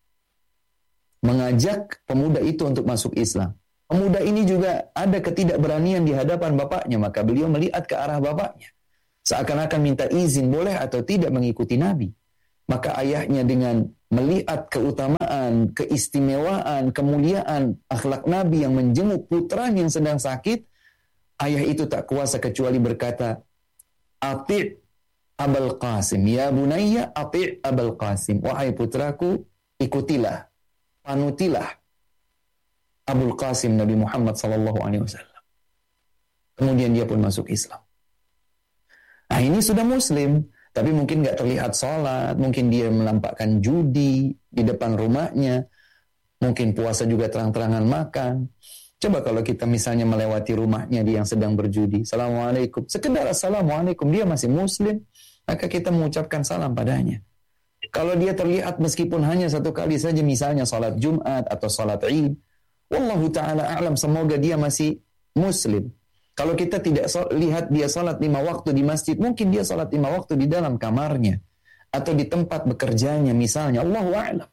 Mengajak pemuda itu untuk masuk Islam. Pemuda ini juga ada ketidakberanian di hadapan bapaknya, maka beliau melihat ke arah bapaknya. seakan-akan minta izin boleh atau tidak mengikuti Nabi. Maka ayahnya dengan melihat keutamaan, keistimewaan, kemuliaan akhlak Nabi yang menjenguk putranya yang sedang sakit, ayah itu tak kuasa kecuali berkata, "Ati' Abul Qasim, ya bunayya ati' Abul Qasim." Wahai putraku, ikutilah, panutilah Abul Qasim Nabi Muhammad SAW. Kemudian dia pun masuk Islam. Nah, ini sudah muslim, tapi mungkin nggak terlihat sholat, mungkin dia melampakkan judi di depan rumahnya, mungkin puasa juga terang-terangan makan. Coba kalau kita misalnya melewati rumahnya dia yang sedang berjudi, Assalamualaikum, sekedar Assalamualaikum, dia masih muslim, maka kita mengucapkan salam padanya. Kalau dia terlihat meskipun hanya satu kali saja, misalnya sholat Jumat atau sholat Id, wallahu ta'ala a'lam, semoga dia masih muslim. Kalau kita tidak lihat dia sholat 5 waktu di masjid, mungkin dia sholat 5 waktu di dalam kamarnya atau di tempat bekerjanya misalnya, Allahu a'lam.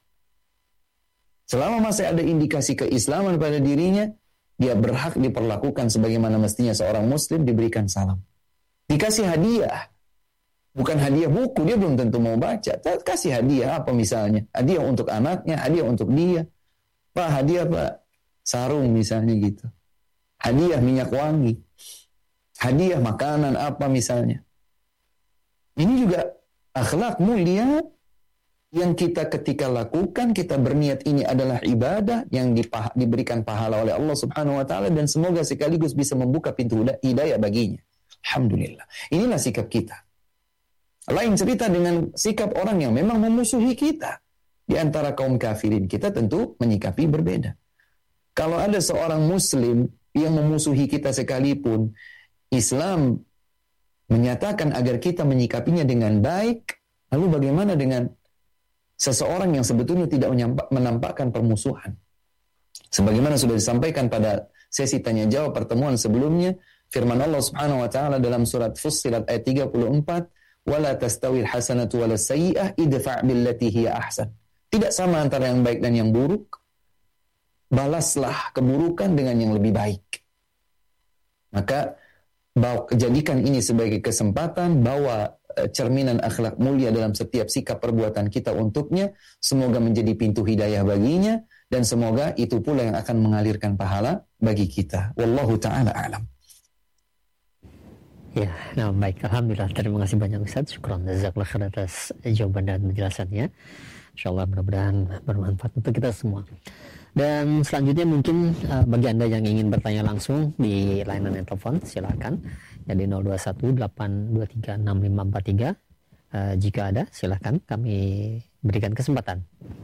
Selama masih ada indikasi keislaman pada dirinya, dia berhak diperlakukan sebagaimana mestinya seorang muslim, diberikan salam. Dikasih hadiah. Bukan hadiah buku, dia belum tentu mau baca. Kasih hadiah apa misalnya? Hadiah untuk anaknya, hadiah untuk dia. Pak, hadiah Pak, sarung misalnya gitu. Hadiah minyak wangi. Hadiah makanan apa misalnya. Ini juga akhlak mulia yang kita ketika lakukan, kita berniat ini adalah ibadah yang diberikan pahala oleh Allah Subhanahu wa taala, dan semoga sekaligus bisa membuka pintu hidayah baginya. Alhamdulillah. Inilah sikap kita. Lain cerita dengan sikap orang yang memang memusuhi kita. Di antara kaum kafirin, kita tentu menyikapi berbeda. Kalau ada seorang muslim yang memusuhi kita sekalipun, Islam menyatakan agar kita menyikapinya dengan baik. Lalu bagaimana dengan seseorang yang sebetulnya tidak menampakkan permusuhan? Sebagaimana sudah disampaikan pada sesi tanya jawab pertemuan sebelumnya, firman Allah Subhanahu wa taala dalam surat Fussilat ayat 34, "Wala tastawil hasanatu wala sayyi'ah idfa' billati hiya ahsan." Tidak sama antara yang baik dan yang buruk. Balaslah keburukan dengan yang lebih baik. Maka jadikan ini sebagai kesempatan, bawa cerminan akhlak mulia dalam setiap sikap perbuatan kita untuknya. Semoga menjadi pintu hidayah baginya, dan semoga itu pula yang akan mengalirkan pahala bagi kita. Wallahu ta'ala a'lam. Ya, nah baik. Alhamdulillah. Terima kasih banyak Ustaz. Syukran. Jazakallah khair atas jawaban dan penjelasannya. InsyaAllah mudah-mudahan bermanfaat untuk kita semua. Dan selanjutnya mungkin bagi Anda yang ingin bertanya langsung di layanan telepon, silakan. Jadi 0218236543. Jika ada, silakan kami berikan kesempatan.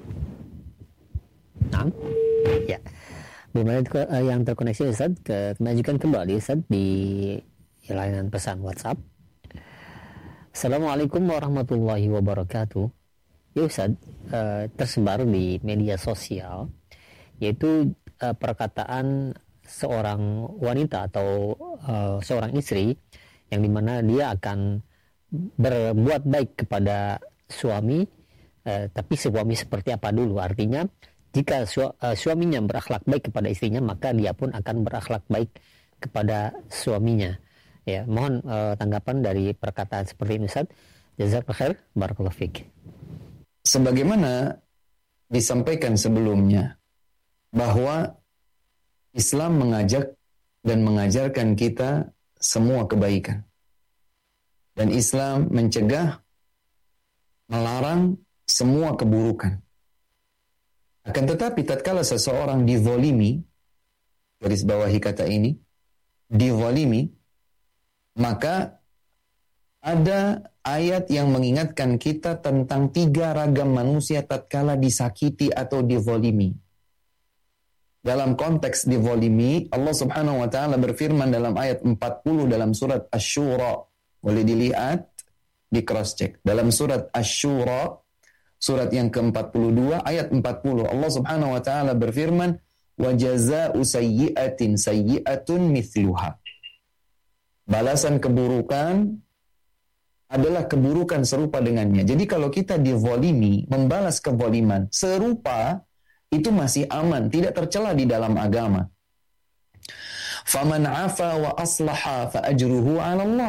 Nah, ya. Belum ada yang terkoneksi Ustaz, kemajukan kembali Ustaz di layanan pesan WhatsApp. Assalamualaikum warahmatullahi wabarakatuh. Ya Ustaz, tersebar di media sosial, yaitu perkataan seorang wanita atau seorang istri yang dimana dia akan berbuat baik kepada suami, tapi suami seperti apa dulu. Artinya jika suaminya berakhlak baik kepada istrinya, maka dia pun akan berakhlak baik kepada suaminya. Ya, mohon tanggapan dari perkataan seperti ini Ustaz. Jazakallahu khair, barakallahu fiik. Sebagaimana disampaikan sebelumnya, bahwa Islam mengajak dan mengajarkan kita semua kebaikan. Dan Islam mencegah, melarang semua keburukan. Akan tetapi tatkala seseorang dizalimi, garis bawahi kata ini, dizalimi, maka ada ayat yang mengingatkan kita tentang 3 ragam manusia tatkala disakiti atau dizalimi. Dalam konteks dizalimi, Allah Subhanahu wa taala berfirman dalam ayat 40 dalam surat Asy-Syura. Boleh dilihat, di cross check. Dalam surat Asy-Syura, surat yang ke-42 ayat 40, Allah Subhanahu wa taala berfirman, "Wa jazaa'u sayyi'atin sayyi'atun mithluha." Balasan keburukan adalah keburukan serupa dengannya. Jadi kalau kita dizalimi, membalas kezaliman serupa, itu masih aman, tidak tercela di dalam agama. Faman 'afa wa aslaha fa ajruhu 'ala Allah.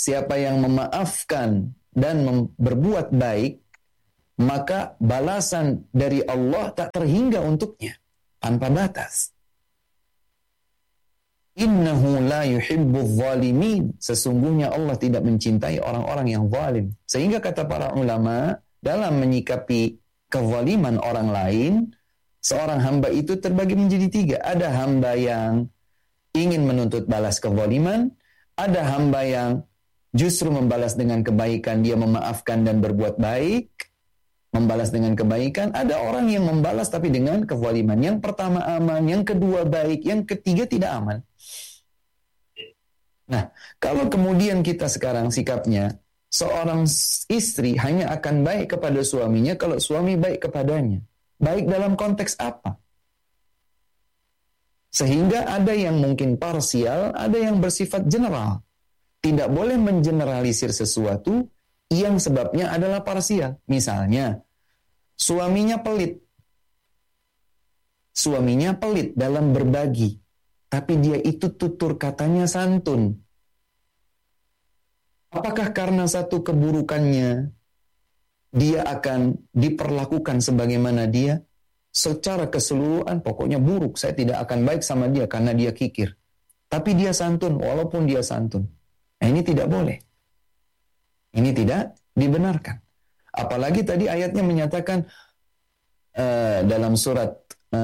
siapa yang memaafkan dan berbuat baik, maka balasan dari Allah tak terhingga untuknya, tanpa batas. Innahu la yuhibbuz zalimin. Sesungguhnya Allah tidak mencintai orang-orang yang zalim. Sehingga kata para ulama, dalam menyikapi kezaliman orang lain, seorang hamba itu terbagi menjadi 3. Ada hamba yang ingin menuntut balas kezaliman, ada hamba yang justru membalas dengan kebaikan, dia memaafkan dan berbuat baik, membalas dengan kebaikan. Ada orang yang membalas tapi dengan kezaliman. Yang pertama aman, yang kedua baik, yang ketiga tidak aman. Nah, kalau kemudian kita sekarang sikapnya, seorang istri hanya akan baik kepada suaminya kalau suami baik kepadanya. Baik dalam konteks apa? Sehingga ada yang mungkin parsial, ada yang bersifat general. Tidak boleh mengeneralisir sesuatu yang sebabnya adalah parsial. Misalnya, suaminya pelit. Suaminya pelit dalam berbagi. Tapi dia itu tutur katanya santun. Apakah karena satu keburukannya dia akan diperlakukan sebagaimana dia? Secara keseluruhan pokoknya buruk. Saya tidak akan baik sama dia karena dia kikir. Tapi dia santun walaupun dia santun. Nah, ini tidak boleh. Ini tidak dibenarkan. Apalagi tadi ayatnya menyatakan dalam surat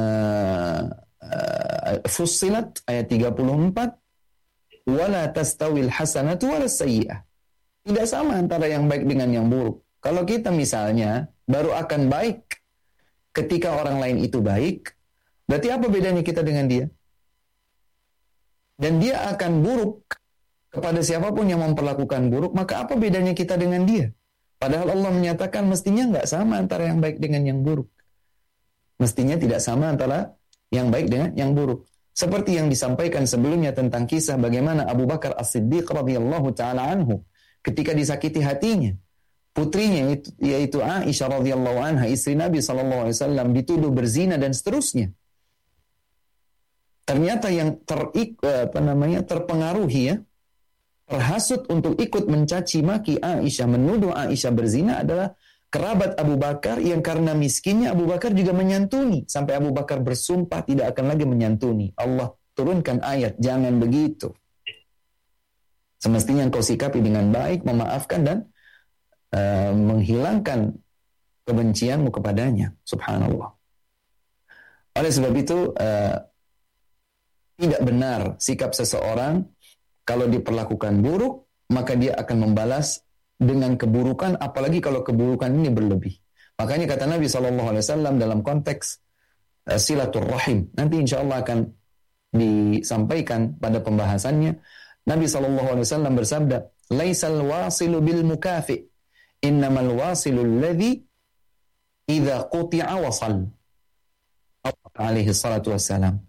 Fussilat ayat 34, wala tastawil hasanatu wala sayyi'ah. Tidak sama antara yang baik dengan yang buruk. Kalau kita misalnya baru akan baik ketika orang lain itu baik, berarti apa bedanya kita dengan dia? Dan dia akan buruk kepada siapapun yang memperlakukan buruk, maka apa bedanya kita dengan dia? Padahal Allah menyatakan mestinya nggak sama antara yang baik dengan yang buruk. Mestinya tidak sama antara yang baik dengan yang buruk. Seperti yang disampaikan sebelumnya tentang kisah bagaimana Abu Bakar As-Siddiq radhiyallahu taala anhu ketika disakiti hatinya, putrinya yaitu Aisyah radhiyallahu anha, istri Nabi sallallahu alaihi wasallam, dituduh berzina dan seterusnya. Ternyata yang terpengaruhi ya, terhasut untuk ikut mencaci maki Aisyah, menuduh Aisyah berzina adalah kerabat Abu Bakar yang karena miskinnya Abu Bakar juga menyantuni. Sampai Abu Bakar bersumpah tidak akan lagi menyantuni. Allah turunkan ayat, jangan begitu. Semestinya engkau sikapi dengan baik, memaafkan dan menghilangkan kebencianmu kepadanya. Subhanallah. Oleh sebab itu, tidak benar sikap seseorang kalau diperlakukan buruk, maka dia akan membalas dengan keburukan, apalagi kalau keburukan ini berlebih. Makanya kata Nabi SAW dalam konteks silaturrahim, nanti insya Allah akan disampaikan pada pembahasannya. Nabi SAW bersabda, "Laisal wasilu bil mukafi, innamal wasilu alladhi idza quti'a wasal." Alaihi salatu wassalam.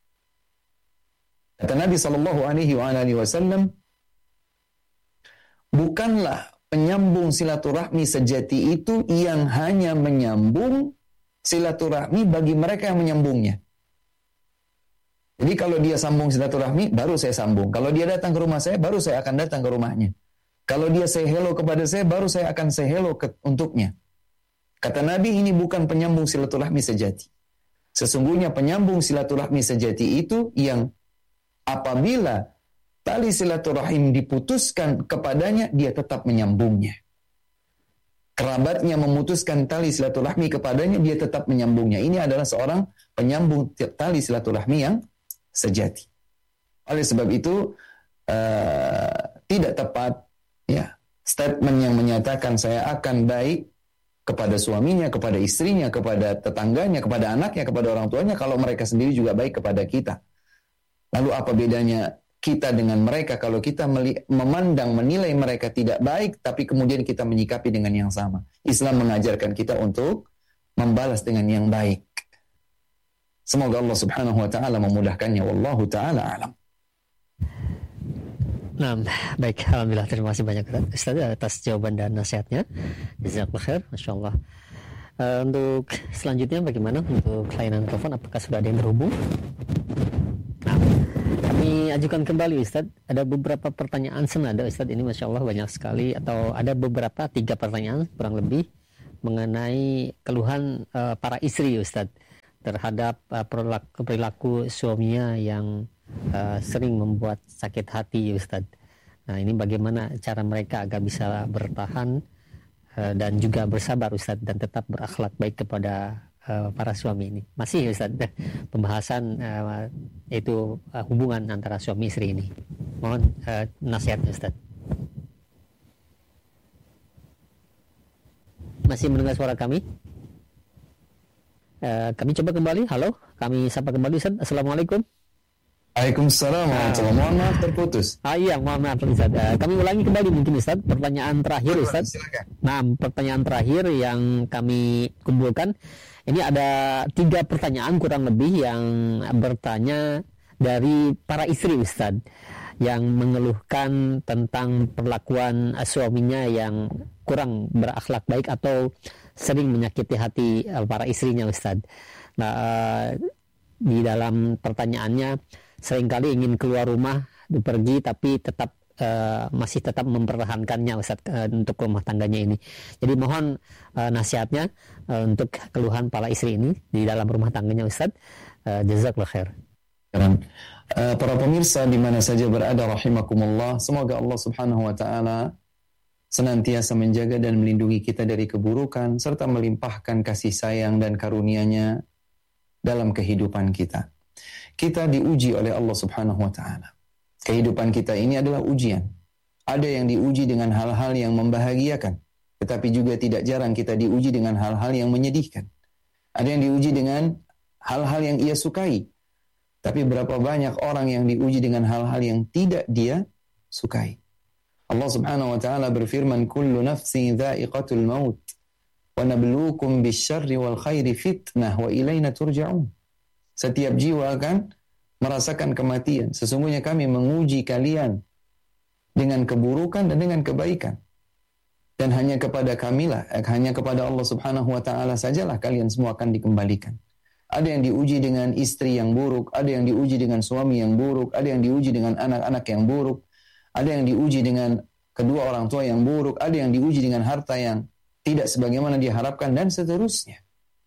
Kata Nabi SAW, bukanlah penyambung silaturahmi sejati itu yang hanya menyambung silaturahmi bagi mereka yang menyambungnya. Jadi kalau dia sambung silaturahmi, baru saya sambung. Kalau dia datang ke rumah saya, baru saya akan datang ke rumahnya. Kalau dia say hello kepada saya, baru saya akan say hello untuknya. Kata Nabi, ini bukan penyambung silaturahmi sejati. Sesungguhnya penyambung silaturahmi sejati itu yang apabila tali silaturahim diputuskan kepadanya, dia tetap menyambungnya. Kerabatnya memutuskan tali silaturahmi kepadanya, dia tetap menyambungnya. Ini adalah seorang penyambung tali silaturahmi yang sejati. Oleh sebab itu, tidak tepat ya statement yang menyatakan saya akan baik kepada suaminya, kepada istrinya, kepada tetangganya, kepada anaknya, kepada orang tuanya, kalau mereka sendiri juga baik kepada kita. Lalu apa bedanya kita dengan mereka kalau kita memandang, menilai mereka tidak baik, tapi kemudian kita menyikapi dengan yang sama? Islam mengajarkan kita untuk membalas dengan yang baik. Semoga Allah Subhanahu wa taala memudahkannya. Wallahu taala alam. Nah, baik, alhamdulillah, terima kasih banyak Ustaz atas jawaban dan nasihatnya. Jazakallahu khair, masyaallah. Untuk selanjutnya bagaimana untuk layanan telepon, apakah sudah ada yang terhubung? Nah, kami ajukan kembali Ustaz. Ada beberapa pertanyaan senada Ustaz, ini Masya Allah banyak sekali, atau ada beberapa 3 pertanyaan kurang lebih mengenai keluhan para istri Ustaz terhadap perilaku suaminya yang sering membuat sakit hati Ustaz. Nah, ini bagaimana cara mereka agar bisa bertahan dan juga bersabar Ustaz, dan tetap berakhlak baik kepada para suami ini. Masih Ustaz pembahasan itu hubungan antara suami istri ini. Mohon nasihat Ustaz. Masih mendengar suara kami? Kami coba kembali. Halo, kami sapa kembali Ustaz. Assalamualaikum. Waalaikumsalam warahmatullahi wabarakatuh. Mohon maaf terputus. Iya, mohon maaf Ustaz. Kami ulangi kembali mungkin Ustaz. Pertanyaan terakhir Ustaz. Nah, pertanyaan terakhir yang kami kumpulkan. Ini ada 3 pertanyaan kurang lebih yang bertanya dari para istri Ustaz, yang mengeluhkan tentang perlakuan suaminya yang kurang berakhlak baik atau sering menyakiti hati para istrinya Ustaz. Nah, di dalam pertanyaannya, seringkali ingin keluar rumah, pergi, tapi masih tetap mempertahankannya Ustaz untuk rumah tangganya ini. Jadi mohon nasihatnya untuk keluhan para istri ini di dalam rumah tangganya Ustaz. Jazakallahu khair. Para pemirsa di mana saja berada rahimakumullah, semoga Allah Subhanahu wa taala senantiasa menjaga dan melindungi kita dari keburukan serta melimpahkan kasih sayang dan karunia-Nya dalam kehidupan kita. Kita diuji oleh Allah Subhanahu wa taala. Kehidupan kita ini adalah ujian. Ada yang diuji dengan hal-hal yang membahagiakan, tetapi juga tidak jarang kita diuji dengan hal-hal yang menyedihkan. Ada yang diuji dengan hal-hal yang ia sukai, tapi berapa banyak orang yang diuji dengan hal-hal yang tidak dia sukai. Allah Subhanahu wa taala berfirman, "Kullu nafsin dha'iqatul maut wa nabluukum bisyarri wal khairi fitnah wa ilaina turja'un." Setiap jiwa akan merasakan kematian. Sesungguhnya kami menguji kalian dengan keburukan dan dengan kebaikan. Dan hanya kepada kamilah, hanya kepada Allah Subhanahu wa taala sajalah kalian semua akan dikembalikan. Ada yang diuji dengan istri yang buruk, ada yang diuji dengan suami yang buruk, ada yang diuji dengan anak-anak yang buruk, ada yang diuji dengan kedua orang tua yang buruk, ada yang diuji dengan harta yang tidak sebagaimana diharapkan, dan seterusnya.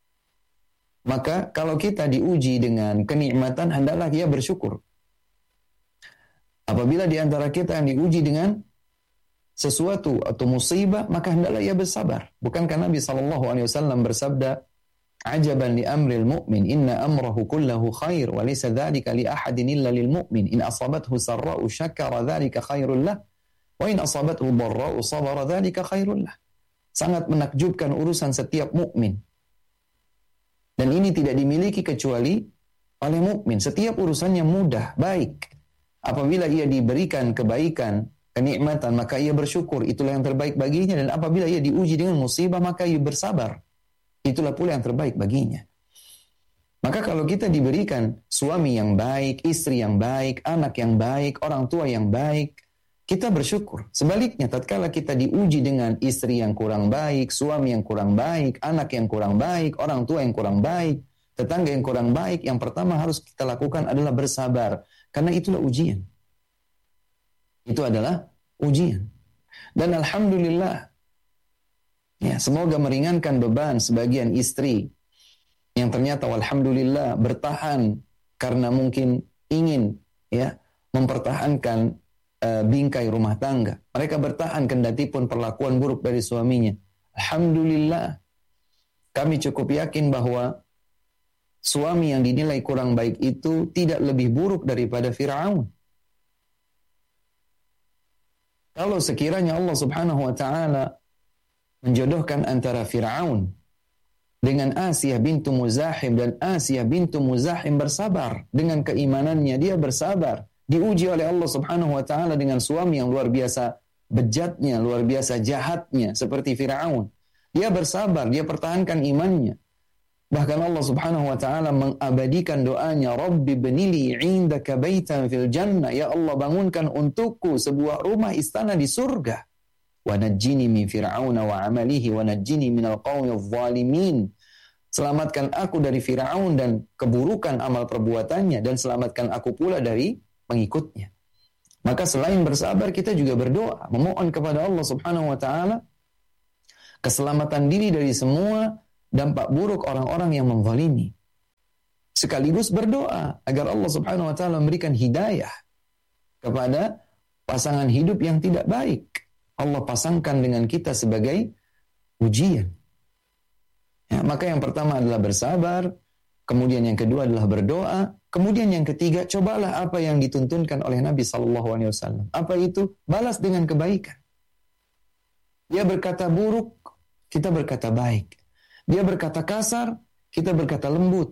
Maka kalau kita diuji dengan kenikmatan, hendaklah dia bersyukur. Apabila di antara kita yang diuji dengan sesuatu atau musibah, maka hendaklah ia bersabar. Bukankah Nabi SAW bersabda, "Ajaban li amril mu'min, inna amrahu kullahu khair, wa laysa dzalika li ahadin illa lil mu'min, in asabathu sarra'u syakara dzalika khairul lah, wa in asabathu dharra'u sabara dzalika khairul lah." Sangat menakjubkan urusan setiap mukmin. Dan ini tidak dimiliki kecuali oleh mukmin. Setiap urusannya mudah, baik. Apabila ia diberikan kebaikan, kenikmatan, maka ia bersyukur, itulah yang terbaik baginya. Dan apabila ia diuji dengan musibah, maka ia bersabar, itulah pula yang terbaik baginya. Maka kalau kita diberikan suami yang baik, istri yang baik, anak yang baik, orang tua yang baik, kita bersyukur. Sebaliknya, tatkala kita diuji dengan istri yang kurang baik, suami yang kurang baik, anak yang kurang baik, orang tua yang kurang baik, tetangga yang kurang baik, yang pertama harus kita lakukan adalah bersabar. Karena itulah ujian. Itu adalah ujian. Dan alhamdulillah, ya, semoga meringankan beban sebagian istri yang ternyata alhamdulillah bertahan karena mungkin ingin mempertahankan bingkai rumah tangga. Mereka bertahan kendati pun perlakuan buruk dari suaminya. Alhamdulillah, kami cukup yakin bahwa suami yang dinilai kurang baik itu tidak lebih buruk daripada Fir'aun. Kalau sekiranya Allah Subhanahu wa taala menjodohkan antara Fir'aun dengan Asiyah bintu Muzahim, dan Asiyah bintu Muzahim bersabar dengan keimanannya, dia bersabar, diuji oleh Allah Subhanahu wa taala dengan suami yang luar biasa bejatnya, luar biasa jahatnya seperti Fir'aun. Dia bersabar, dia pertahankan imannya. Bahkan Allah Subhanahu wa taala mengabadikan doanya, "Rabbi bnili 'indaka baitan fil jannah." Ya Allah, bangunkan untukku sebuah rumah istana di surga. Wa najjini min fir'auna wa 'amalihi wa najjini minal qaumidh dhalimin. Selamatkan aku dari Fir'aun dan keburukan amal perbuatannya, dan selamatkan aku pula dari pengikutnya. Maka selain bersabar, kita juga berdoa, memohon kepada Allah Subhanahu wa taala keselamatan diri dari semua dampak buruk orang-orang yang menzalimi. Sekaligus berdoa agar Allah Subhanahu wa taala memberikan hidayah kepada pasangan hidup yang tidak baik. Allah pasangkan dengan kita sebagai ujian. Ya, maka yang pertama adalah bersabar, kemudian yang kedua adalah berdoa, kemudian yang ketiga, cobalah apa yang dituntunkan oleh Nabi SAW. Apa itu? Balas dengan kebaikan. Dia berkata buruk, kita berkata baik. Dia berkata kasar, kita berkata lembut.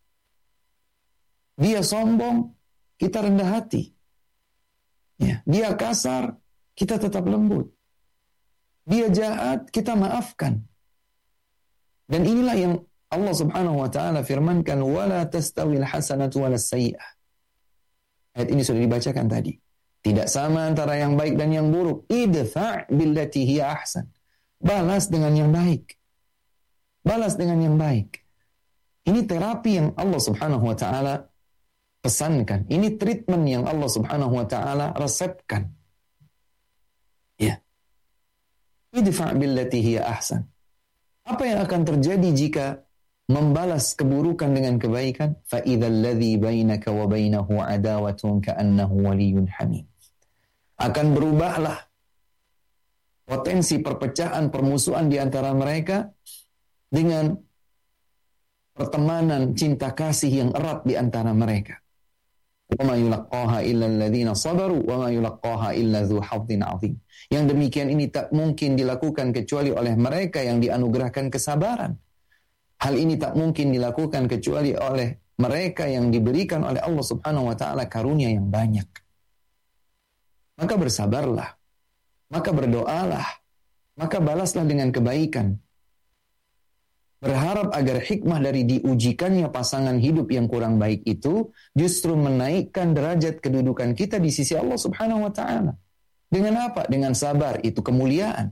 Dia sombong, kita rendah hati. Ya, dia kasar, kita tetap lembut. Dia jahat, kita maafkan. Dan inilah yang Allah Subhanahu wa taala firmankan, wala tastawil hasanatu walas sayyi'ah. Ayat ini sudah dibacakan tadi. Tidak sama antara yang baik dan yang buruk. Idfa' billati hiya ahsan. Balas dengan yang baik. Balas dengan yang baik. Ini terapi yang Allah Subhanahu wa taala pesankan. Ini treatment yang Allah Subhanahu wa taala resepkan. Ya. Idfa' billati hiya ahsan. Apa yang akan terjadi jika membalas keburukan dengan kebaikan? Fa idzal ladzi bainaka wa bainahu adawatun ka'annahu waliyyun hamim. Akan berubahlah potensi perpecahan, permusuhan di antara mereka dengan pertemanan, cinta kasih yang erat di antara mereka. Wa ma yulaqqaha illa alladziina sabaru wa ma yulaqqaha illa dzu hazzin 'adzim. Yang demikian ini tak mungkin dilakukan kecuali oleh mereka yang dianugerahkan kesabaran. Hal ini tak mungkin dilakukan kecuali oleh mereka yang diberikan oleh Allah Subhanahu wa taala karunia yang banyak. Maka bersabarlah, maka berdoalah, maka balaslah dengan kebaikan. Berharap agar hikmah dari diujikannya pasangan hidup yang kurang baik itu justru menaikkan derajat kedudukan kita di sisi Allah Subhanahu wa taala. Dengan apa? Dengan sabar, itu kemuliaan.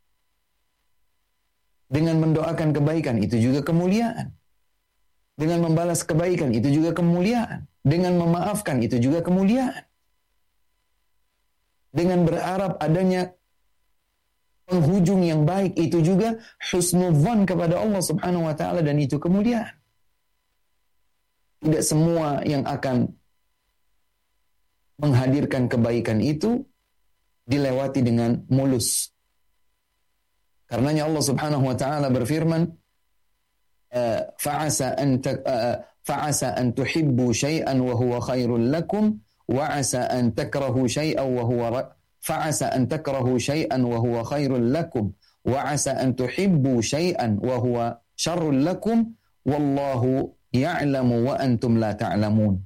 Dengan mendoakan kebaikan, itu juga kemuliaan. Dengan membalas kebaikan, itu juga kemuliaan. Dengan memaafkan, itu juga kemuliaan. Dengan berharap adanya penghujung yang baik, itu juga husnudzan kepada Allah Subhanahu wa taala, dan itu kemuliaan. Tidak semua yang akan menghadirkan kebaikan itu dilewati dengan mulus. Karenanya Allah Subhanahu wa taala berfirman, fa'asa an tuhibbu syai'an wa huwa khairul lakum wa 'asa an takrahu syai'an wa huwa fa'asa an takrahu syai'an wa huwa khairul lakum wa 'asa an tuhibbu syai'an wa huwa syarrul lakum wallahu ya'lamu wa antum la ta'lamun.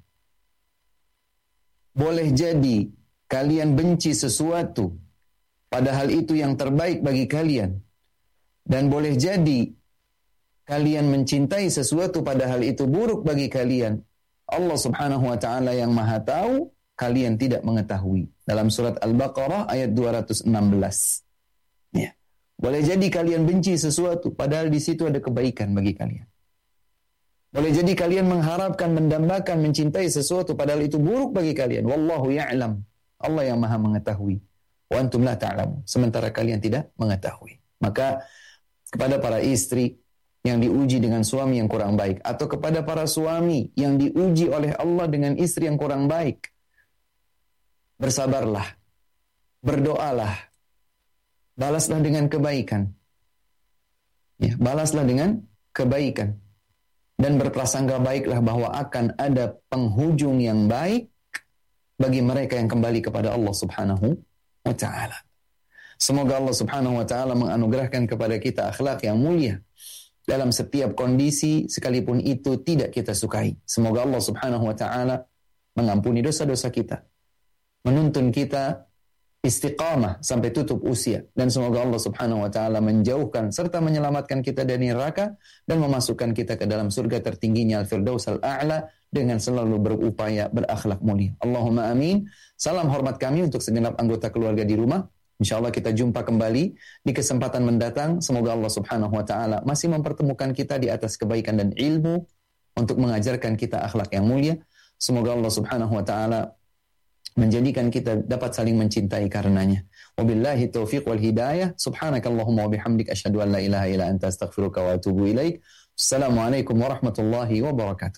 Boleh jadi kalian benci sesuatu padahal itu yang terbaik bagi kalian. Dan boleh jadi kalian mencintai sesuatu padahal itu buruk bagi kalian. Allah Subhanahu wa taala yang Maha tahu, kalian tidak mengetahui. Dalam surat Al-Baqarah ayat 216. Ya. Boleh jadi kalian benci sesuatu padahal di situ ada kebaikan bagi kalian. Boleh jadi kalian mengharapkan, mendambakan, mencintai sesuatu padahal itu buruk bagi kalian. Wallahu ya'lam. Allah yang Maha mengetahui. Wa antum la ta'lamun. Sementara kalian tidak mengetahui. Maka kepada para istri yang diuji dengan suami yang kurang baik, atau kepada para suami yang diuji oleh Allah dengan istri yang kurang baik, bersabarlah, berdoalah, balaslah dengan kebaikan. Ya, balaslah dengan kebaikan. Dan berprasangka baiklah bahwa akan ada penghujung yang baik bagi mereka yang kembali kepada Allah Subhanahu wa ta'ala. Semoga Allah Subhanahu wa ta'ala menganugerahkan kepada kita akhlak yang mulia dalam setiap kondisi, sekalipun itu tidak kita sukai. Semoga Allah Subhanahu wa ta'ala mengampuni dosa-dosa kita, menuntun kita istiqamah sampai tutup usia, dan semoga Allah Subhanahu wa ta'ala menjauhkan serta menyelamatkan kita dari neraka dan memasukkan kita ke dalam surga tertingginya Al-Firdaus Al-A'la dengan selalu berupaya berakhlak mulia. Allahumma amin. Salam hormat kami untuk segenap anggota keluarga di rumah. InsyaAllah kita jumpa kembali di kesempatan mendatang. Semoga Allah Subhanahu wa ta'ala masih mempertemukan kita di atas kebaikan dan ilmu untuk mengajarkan kita akhlak yang mulia. Semoga Allah Subhanahu wa ta'ala menjadikan kita dapat saling mencintai karenanya. Wabillahi taufiq wal hidayah. Subhanakallahumma wa bihamdik asyhadu an la ilaha illa anta astaghfiruka wa atubu ilaik. Assalamualaikum warahmatullahi wabarakatuh.